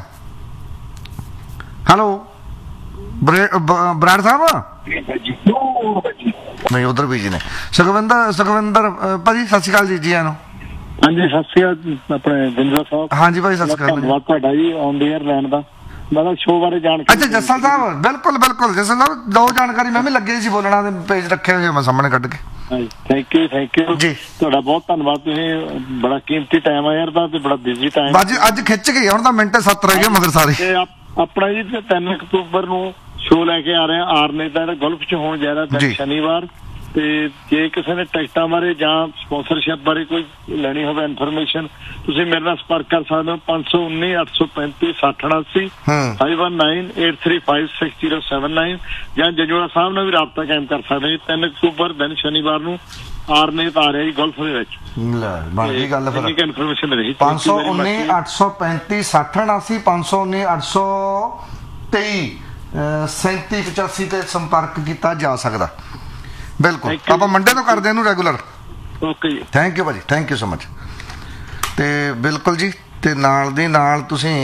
Speaker 2: ਹੈਲੋ ਬਰਾੜ ਸਾਹਿਬ? ਨਹੀਂ ਉਧਰ ਵੀ ਜੀ ਨੇ। ਸੁਖਵਿੰਦਰ ਭਾਜੀ ਸਤਿ ਸ਼੍ਰੀ ਅਕਾਲ ਜੀ। ਜੀ ਆਨੋ।
Speaker 7: ਹਾਂਜੀ ਸਤਿ ਸ਼੍ਰੀ ਅਕਾਲ ਆਪਣੇ ਜਿੰਦਰ ਸਾਹਿਬ।
Speaker 2: ਹਾਂਜੀ ਭਾਈ ਸਤਿ ਸ਼੍ਰੀ ਅਕਾਲ।
Speaker 7: ਧੰਨਵਾਦ ਤੁਹਾਡਾ ਜੀ ਔਨ ਏਅਰ ਲੈਣ ਦਾ। ਮੈਂ ਸ਼ੋਅ ਬਾਰੇ ਜਾਣਕਾਰੀ।
Speaker 2: ਅੱਛਾ ਜੱਸਲ ਸਾਹਿਬ, ਬਿਲਕੁਲ ਜੱਸਲ ਸਾਹਿਬ ਦੋ ਜਾਣਕਾਰੀ ਮੈਂ ਵੀ ਲੱਗੇ ਸੀ ਬੋਲਣਾ ਦੇ ਪੇਜ ਰੱਖੇ ਹੋਏ ਮੈਂ ਸਾਹਮਣੇ ਕੱਢ ਕੇ।
Speaker 7: ਥੈਂਕ ਯੂ ਜੀ, ਤੁਹਾਡਾ ਬਹੁਤ ਧੰਨਵਾਦ। ਤੁਸੀਂ ਬੜਾ ਕੀਮਤੀ ਟਾਈਮ ਆ ਯਾਰ ਦਾ ਤੇ ਬੜਾ ਬਿਜ਼ੀ ਟਾਈਮ।
Speaker 2: ਅੱਜ ਖਿੱਚ ਗਏ ਹੁਣ ਤਾਂ ਮਿੰਟ 7 ਰਹਿ ਗਏ ਮਗਰ ਸਾਰੇ।
Speaker 7: ਆਪਣਾ ਜੀ 3 ਅਕਤੂਬਰ ਨੂੰ ਸ਼ੋਅ ਲੈ ਕੇ ਆ ਰਹੇ ਆ ਆਰਨੇ ਦਾ ਗੋਲਫ ਚ ਹੋਣ ਜਾ ਰਿਹਾ ਸ਼ਨੀਵਾਰ। ਤੇ ਜੇ ਕਿਸੇ ਨੇ ਟਿਕਟਾਂ ਬਾਰੇ ਜਾਂ ਸਪਾਂਸਰਸ਼ਿਪ ਬਾਰੇ ਕੋਈ ਲੈਣੀ ਹੋਵੇ ਇਨਫੋਰਮੇਸ਼ਨ ਤੁਸੀਂ ਮੇਰੇ ਨਾਲ ਸੰਪਰਕ ਕਰ ਸਕਦੇ ਹੋ 519 835 6088 519 835 6079 ਜਾਂ ਜੰਜੋੜਾ ਸਾਹਿਬ ਨਾਲ ਵੀ ਰਾਬਤਾ ਕਾਇਮ ਕਰ ਸਕਦੇ ਹੋ। 3 ਅਕਤੂਬਰ ਦਿਨ ਸ਼ਨੀਵਾਰ ਨੂੰ ਆਰਨੇ ਆ ਰਿਹਾ ਜੀ ਗੋਲਫ ਦੇ ਵਿੱਚ।
Speaker 2: ਲੈ ਬਣ ਗਈ ਗੱਲ ਫਿਰ।
Speaker 7: ਇਨਫੋਰਮੇਸ਼ਨ ਰਹੀ
Speaker 2: 519 835 6089 519 823 3785 ਤੇ ਸੰਪਰਕ ਕੀਤਾ ਜਾ ਸਕਦਾ। ਬਿਲਕੁਲ ਆਪਾਂ ਮੰਡੇ ਤੋਂ ਕਰਦੇ ਇਹਨੂੰ ਰੈਗੂਲਰ।
Speaker 7: ਓਕੇ ਜੀ,
Speaker 2: ਥੈਂਕ ਯੂ ਭਾਜੀ, ਥੈਂਕ ਯੂ ਸੋ ਮਚ। ਤੇ ਬਿਲਕੁਲ ਜੀ, ਤੇ ਨਾਲ ਦੀ ਨਾਲ ਤੁਸੀਂ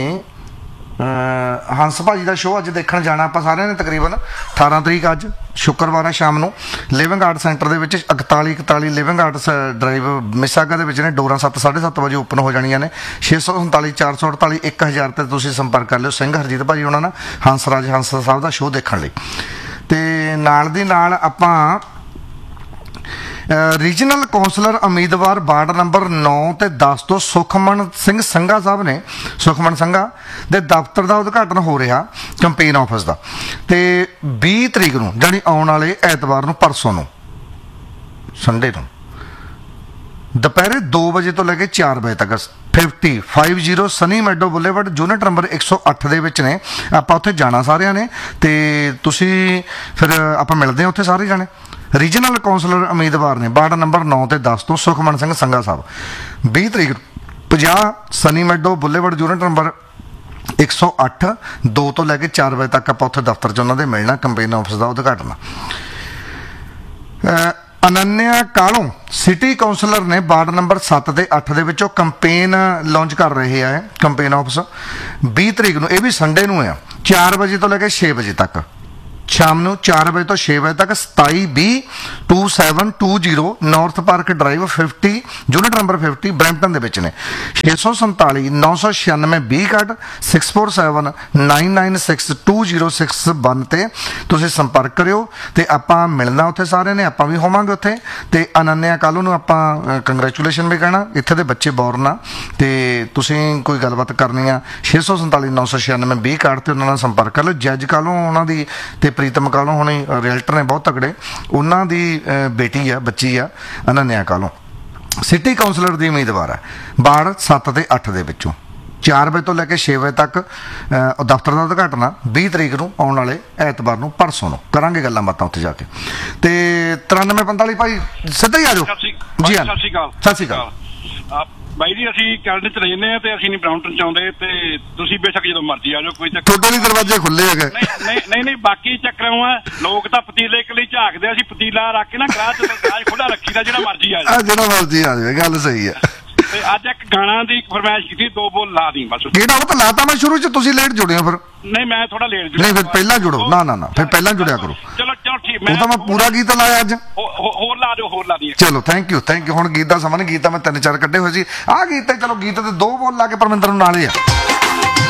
Speaker 2: ਹੰਸ ਭਾਜੀ ਦਾ ਸ਼ੋਅ ਅੱਜ ਦੇਖਣ ਜਾਣਾ ਆਪਾਂ ਸਾਰਿਆਂ ਨੇ ਤਕਰੀਬਨ 18 ਤਰੀਕ ਅੱਜ ਸ਼ੁੱਕਰਵਾਰ ਆ ਸ਼ਾਮ ਨੂੰ ਲਿਵਿੰਗ ਆਰਟ ਸੈਂਟਰ ਦੇ ਵਿੱਚ 4141 ਲਿਵਿੰਗ ਆਰਟਸ ਡਰਾਈਵ ਮਿਸਾਗਾ ਦੇ ਵਿੱਚ ਨੇ। ਡੋਰਾਂ 7:30 ਵਜੇ ਓਪਨ ਹੋ ਜਾਣੀਆਂ ਨੇ। 647 448 1000 ਤੇ ਤੁਸੀਂ ਸੰਪਰਕ ਕਰ ਲਿਓ ਸਿੰਘ ਹਰਜੀਤ ਭਾਜੀ ਉਹਨਾਂ ਨਾਲ ਹੰਸਰਾਜ ਹੰਸ ਸਾਹਿਬ ਦਾ ਸ਼ੋਅ ਦੇਖਣ ਲਈ। ਤੇ ਨਾਲ ਦੀ ਨਾਲ ਆਪਾਂ ਰੀਜਨਲ ਕੌਂਸਲਰ ਉਮੀਦਵਾਰ ਵਾਰਡ ਨੰਬਰ 9 ਤੇ 10 ਤੋਂ ਸੁਖਮਨ ਸਿੰਘ ਸੰਘਾ ਸਾਹਿਬ ਨੇ ਸੁਖਮਨ ਸੰਘਾ ਦੇ ਦਫ਼ਤਰ ਦਾ ਉਦਘਾਟਨ ਹੋ ਰਿਹਾ ਕੰਪੇਨ ਆਫਿਸ ਦਾ। ਤੇ 20 ਤਰੀਕ ਨੂੰ ਜਾਨੀ ਆਉਣ ਵਾਲੇ ਐਤਵਾਰ ਨੂੰ ਪਰਸੋਂ ਨੂੰ ਸੰਡੇ ਨੂੰ ਦੁਪਹਿਰੇ 2 ਵਜੇ ਤੋਂ ਲੈ ਕੇ 4 ਵਜੇ ਤੱਕ 50 ਸਨੀ ਮੈਡੋ ਬੁਲੇਵਰਡ ਯੂਨਿਟ ਨੰਬਰ 108 ਦੇ ਵਿੱਚ ਨੇ। ਆਪਾਂ ਉੱਥੇ ਜਾਣਾ ਸਾਰਿਆਂ ਨੇ ਤੇ ਤੁਸੀਂ ਫਿਰ ਆਪਾਂ ਮਿਲਦੇ ਹਾਂ ਉੱਥੇ ਸਾਰੇ ਜਾਣੇ। ਰੀਜਨਲ ਕੌਂਸਲਰ ਉਮੀਦਵਾਰ ਨੇ ਵਾਰਡ ਨੰਬਰ 9 ਤੇ 10 ਤੋਂ ਸੁਖਮਨ ਸਿੰਘ ਸੰਘਾ ਸਾਹਿਬ 20 ਤਰੀਕ 50 ਸਨੀ ਮੈਡੋ ਬੁਲੇਵਰਡ ਯੂਨਿਟ ਨੰਬਰ 108 2 ਤੋਂ ਲੈ ਕੇ 4 ਵਜੇ ਤੱਕ ਆਪਾਂ ਉੱਥੇ ਦਫ਼ਤਰ 'ਚ ਉਹਨਾਂ ਦੇ ਮਿਲਣਾ, ਕੰਪੇਨ ਆਫਿਸ ਦਾ ਉਦਘਾਟਨ। ਅਨੰਨਿਆ ਕਾਲੋਂ ਸਿਟੀ ਕਾਉਂਸਲਰ ਨੇ ਵਾਰਡ ਨੰਬਰ 7 ਤੇ 8 ਦੇ ਵਿੱਚੋਂ ਕੰਪੇਨ ਲਾਂਚ ਕਰ ਰਹੇ ਆ। ਕੰਪੇਨ ਆਫਿਸ 20 ਤਰੀਕ ਨੂੰ, ਇਹ ਵੀ ਸੰਡੇ ਨੂੰ ਆ, 4 ਵਜੇ ਤੋਂ ਲੈ ਕੇ 6 ਵਜੇ ਤੱਕ, ਸ਼ਾਮ ਨੂੰ 4 ਵਜੇ ਤੋਂ 6 ਵਜੇ ਤੱਕ 27B2720 north park drive 50 unit number 50 Brampton ਦੇ ਵਿੱਚ ਨੇ। 647 996 20 647996206 ਤੇ ਤੁਸੀਂ ਸੰਪਰਕ ਕਰਿਓ ਤੇ ਆਪਾਂ ਮਿਲਣਾ ਉੱਥੇ ਸਾਰਿਆਂ ਨੇ, ਆਪਾਂ ਵੀ ਹੋਵਾਂਗੇ ਉੱਥੇ। ਤੇ ਅਨੰਨਿਆ ਕਾਲੂ ਨੂੰ ਆਪਾਂ ਕੰਗ੍ਰੈਚੁਲੇਸ਼ਨ ਵੀ ਕਹਿਣਾ, ਇੱਥੇ ਦੇ ਬੱਚੇ ਬੋਰਨ ਆ ਤੇ ਤੁਸੀਂ ਕੋਈ ਗੱਲਬਾਤ ਕਰਨੀ ਆ 647 996 20 ਤੇ ਉਹਨਾਂ ਨਾਲ ਸੰਪਰਕ ਕਰ ਲਓ। ਜੱਜ ਕਾਲੋਂ ਉਹਨਾਂ ਦੀ ਤੇ ਪ੍ਰੀਤਮ ਕਾਲੋਂ ਹੁਣੇ ਰੀਅਲਟਰ ਨੇ ਬਹੁਤ ਤਗੜੇ, ਉਹਨਾਂ ਦੀ ਬੇਟੀ ਆ, ਬੱਚੀ ਆ ਅਨੰਨਿਆ ਕਾਲੋਂ, ਸਿਟੀ ਕਾਉਂਸਲਰ ਦੀ ਉਮੀਦਵਾਰ ਹੈ ਵਾਰਡ 7 ਤੇ 8 ਦੇ ਵਿੱਚੋਂ। 4 ਵਜੇ ਤੋਂ ਲੈ ਕੇ 6 ਵਜੇ ਤੱਕ ਦਫ਼ਤਰ ਦਾ ਉਦਘਾਟਨ 20 ਤਰੀਕ ਨੂੰ, ਆਉਣ ਵਾਲੇ ਐਤਵਾਰ ਨੂੰ, ਪਰਸੋਂ ਨੂੰ ਕਰਾਂਗੇ ਗੱਲਾਂ ਬਾਤਾਂ ਉੱਥੇ ਜਾ ਕੇ। ਤੇ 9345 ਭਾਈ ਸਿੱਧਾ ਹੀ ਆ ਜਾਓ। ਜੀ ਹਾਂ, ਸਤਿ ਸ਼੍ਰੀ ਅਕਾਲ
Speaker 6: ਬਾਈ ਜੀ। ਅਸੀਂ ਕੈਨੇਡਾ ਚ ਰਹਿੰਦੇ ਆ ਤੇ ਅਸੀਂ ਨਹੀਂ ਬ੍ਰਾਂਪਟਨ ਚ ਆਉਂਦੇ, ਤੇ ਤੁਸੀਂ ਬੇਸ਼ੱਕ ਜਦੋਂ ਮਰਜ਼ੀ ਆ ਜਾਓ, ਕੋਈ ਚੱਕਰ
Speaker 2: ਤੁਹਾਡੇ ਵੀ ਦਰਵਾਜ਼ੇ ਖੁੱਲੇ ਹੈਗੇ।
Speaker 6: ਨਹੀਂ ਬਾਕੀ ਚੱਕਰ ਆ, ਲੋਕ ਤਾਂ ਪਤੀਲੇ ਇੱਕ ਲਈ ਝਾਕਦੇ, ਅਸੀਂ ਪਤੀਲਾ ਰੱਖ ਕੇ ਨਾ ਗਰਾਜ ਖੁੱਲਾ ਰੱਖੀਦਾ, ਜਿਹੜਾ ਮਰਜ਼ੀ ਆ ਜਾਵੇ,
Speaker 2: ਜਿਹੜਾ ਮਰਜ਼ੀ ਆ ਜਾਵੇ, ਗੱਲ ਸਹੀ ਹੈ।
Speaker 6: ਤੇ ਅੱਜ ਇੱਕ ਗਾਣਾ ਦੀ ਫਰਮਾਇਸ਼ ਕੀਤੀ, 2 ਬੋਲ ਲਾ ਦੀ ਬਸ।
Speaker 2: ਕਿਹੜਾ ਉਹ ਤਾਂ ਲਾਤਾ ਮੈਂ ਸ਼ੁਰੂ ਚ, ਤੁਸੀਂ ਲੇਟ ਜੁੜੇ ਹੋ ਫਿਰ।
Speaker 6: ਨਹੀਂ ਮੈਂ ਥੋੜਾ ਲੇਟ ਜੁੜਿਆ।
Speaker 2: ਨਹੀਂ ਫਿਰ ਪਹਿਲਾਂ ਜੁੜੋ, ਨਾ ਫਿਰ ਪਹਿਲਾਂ ਜੁੜਿਆ ਕਰੋ।
Speaker 6: ਚਲੋ ਠੀਕ,
Speaker 2: ਉਹ ਤਾਂ ਮੈਂ ਪੂਰਾ ਗੀਤ ਲਾਇਆ ਅੱਜ।
Speaker 6: ਹੋਰ ਲਾ ਦਿਓ, ਹੋਰ ਲਾ ਦੀ।
Speaker 2: ਚਲੋ ਥੈਂਕ ਯੂ। ਹੁਣ ਗੀਤ ਦਾ ਸਮਾਂ ਨਹੀਂ, ਗੀਤ ਤਾਂ ਮੈਂ 3-4 ਕੱਢੇ ਹੋਏ ਸੀ। ਆਹ ਗੀਤ ਤੇ ਚਲੋ, ਗੀਤ ਤੇ 2 ਬੋਲ ਲਾ ਕੇ ਪਰਮਿੰਦਰ ਨੂੰ ਨਾਲੇ ਆ।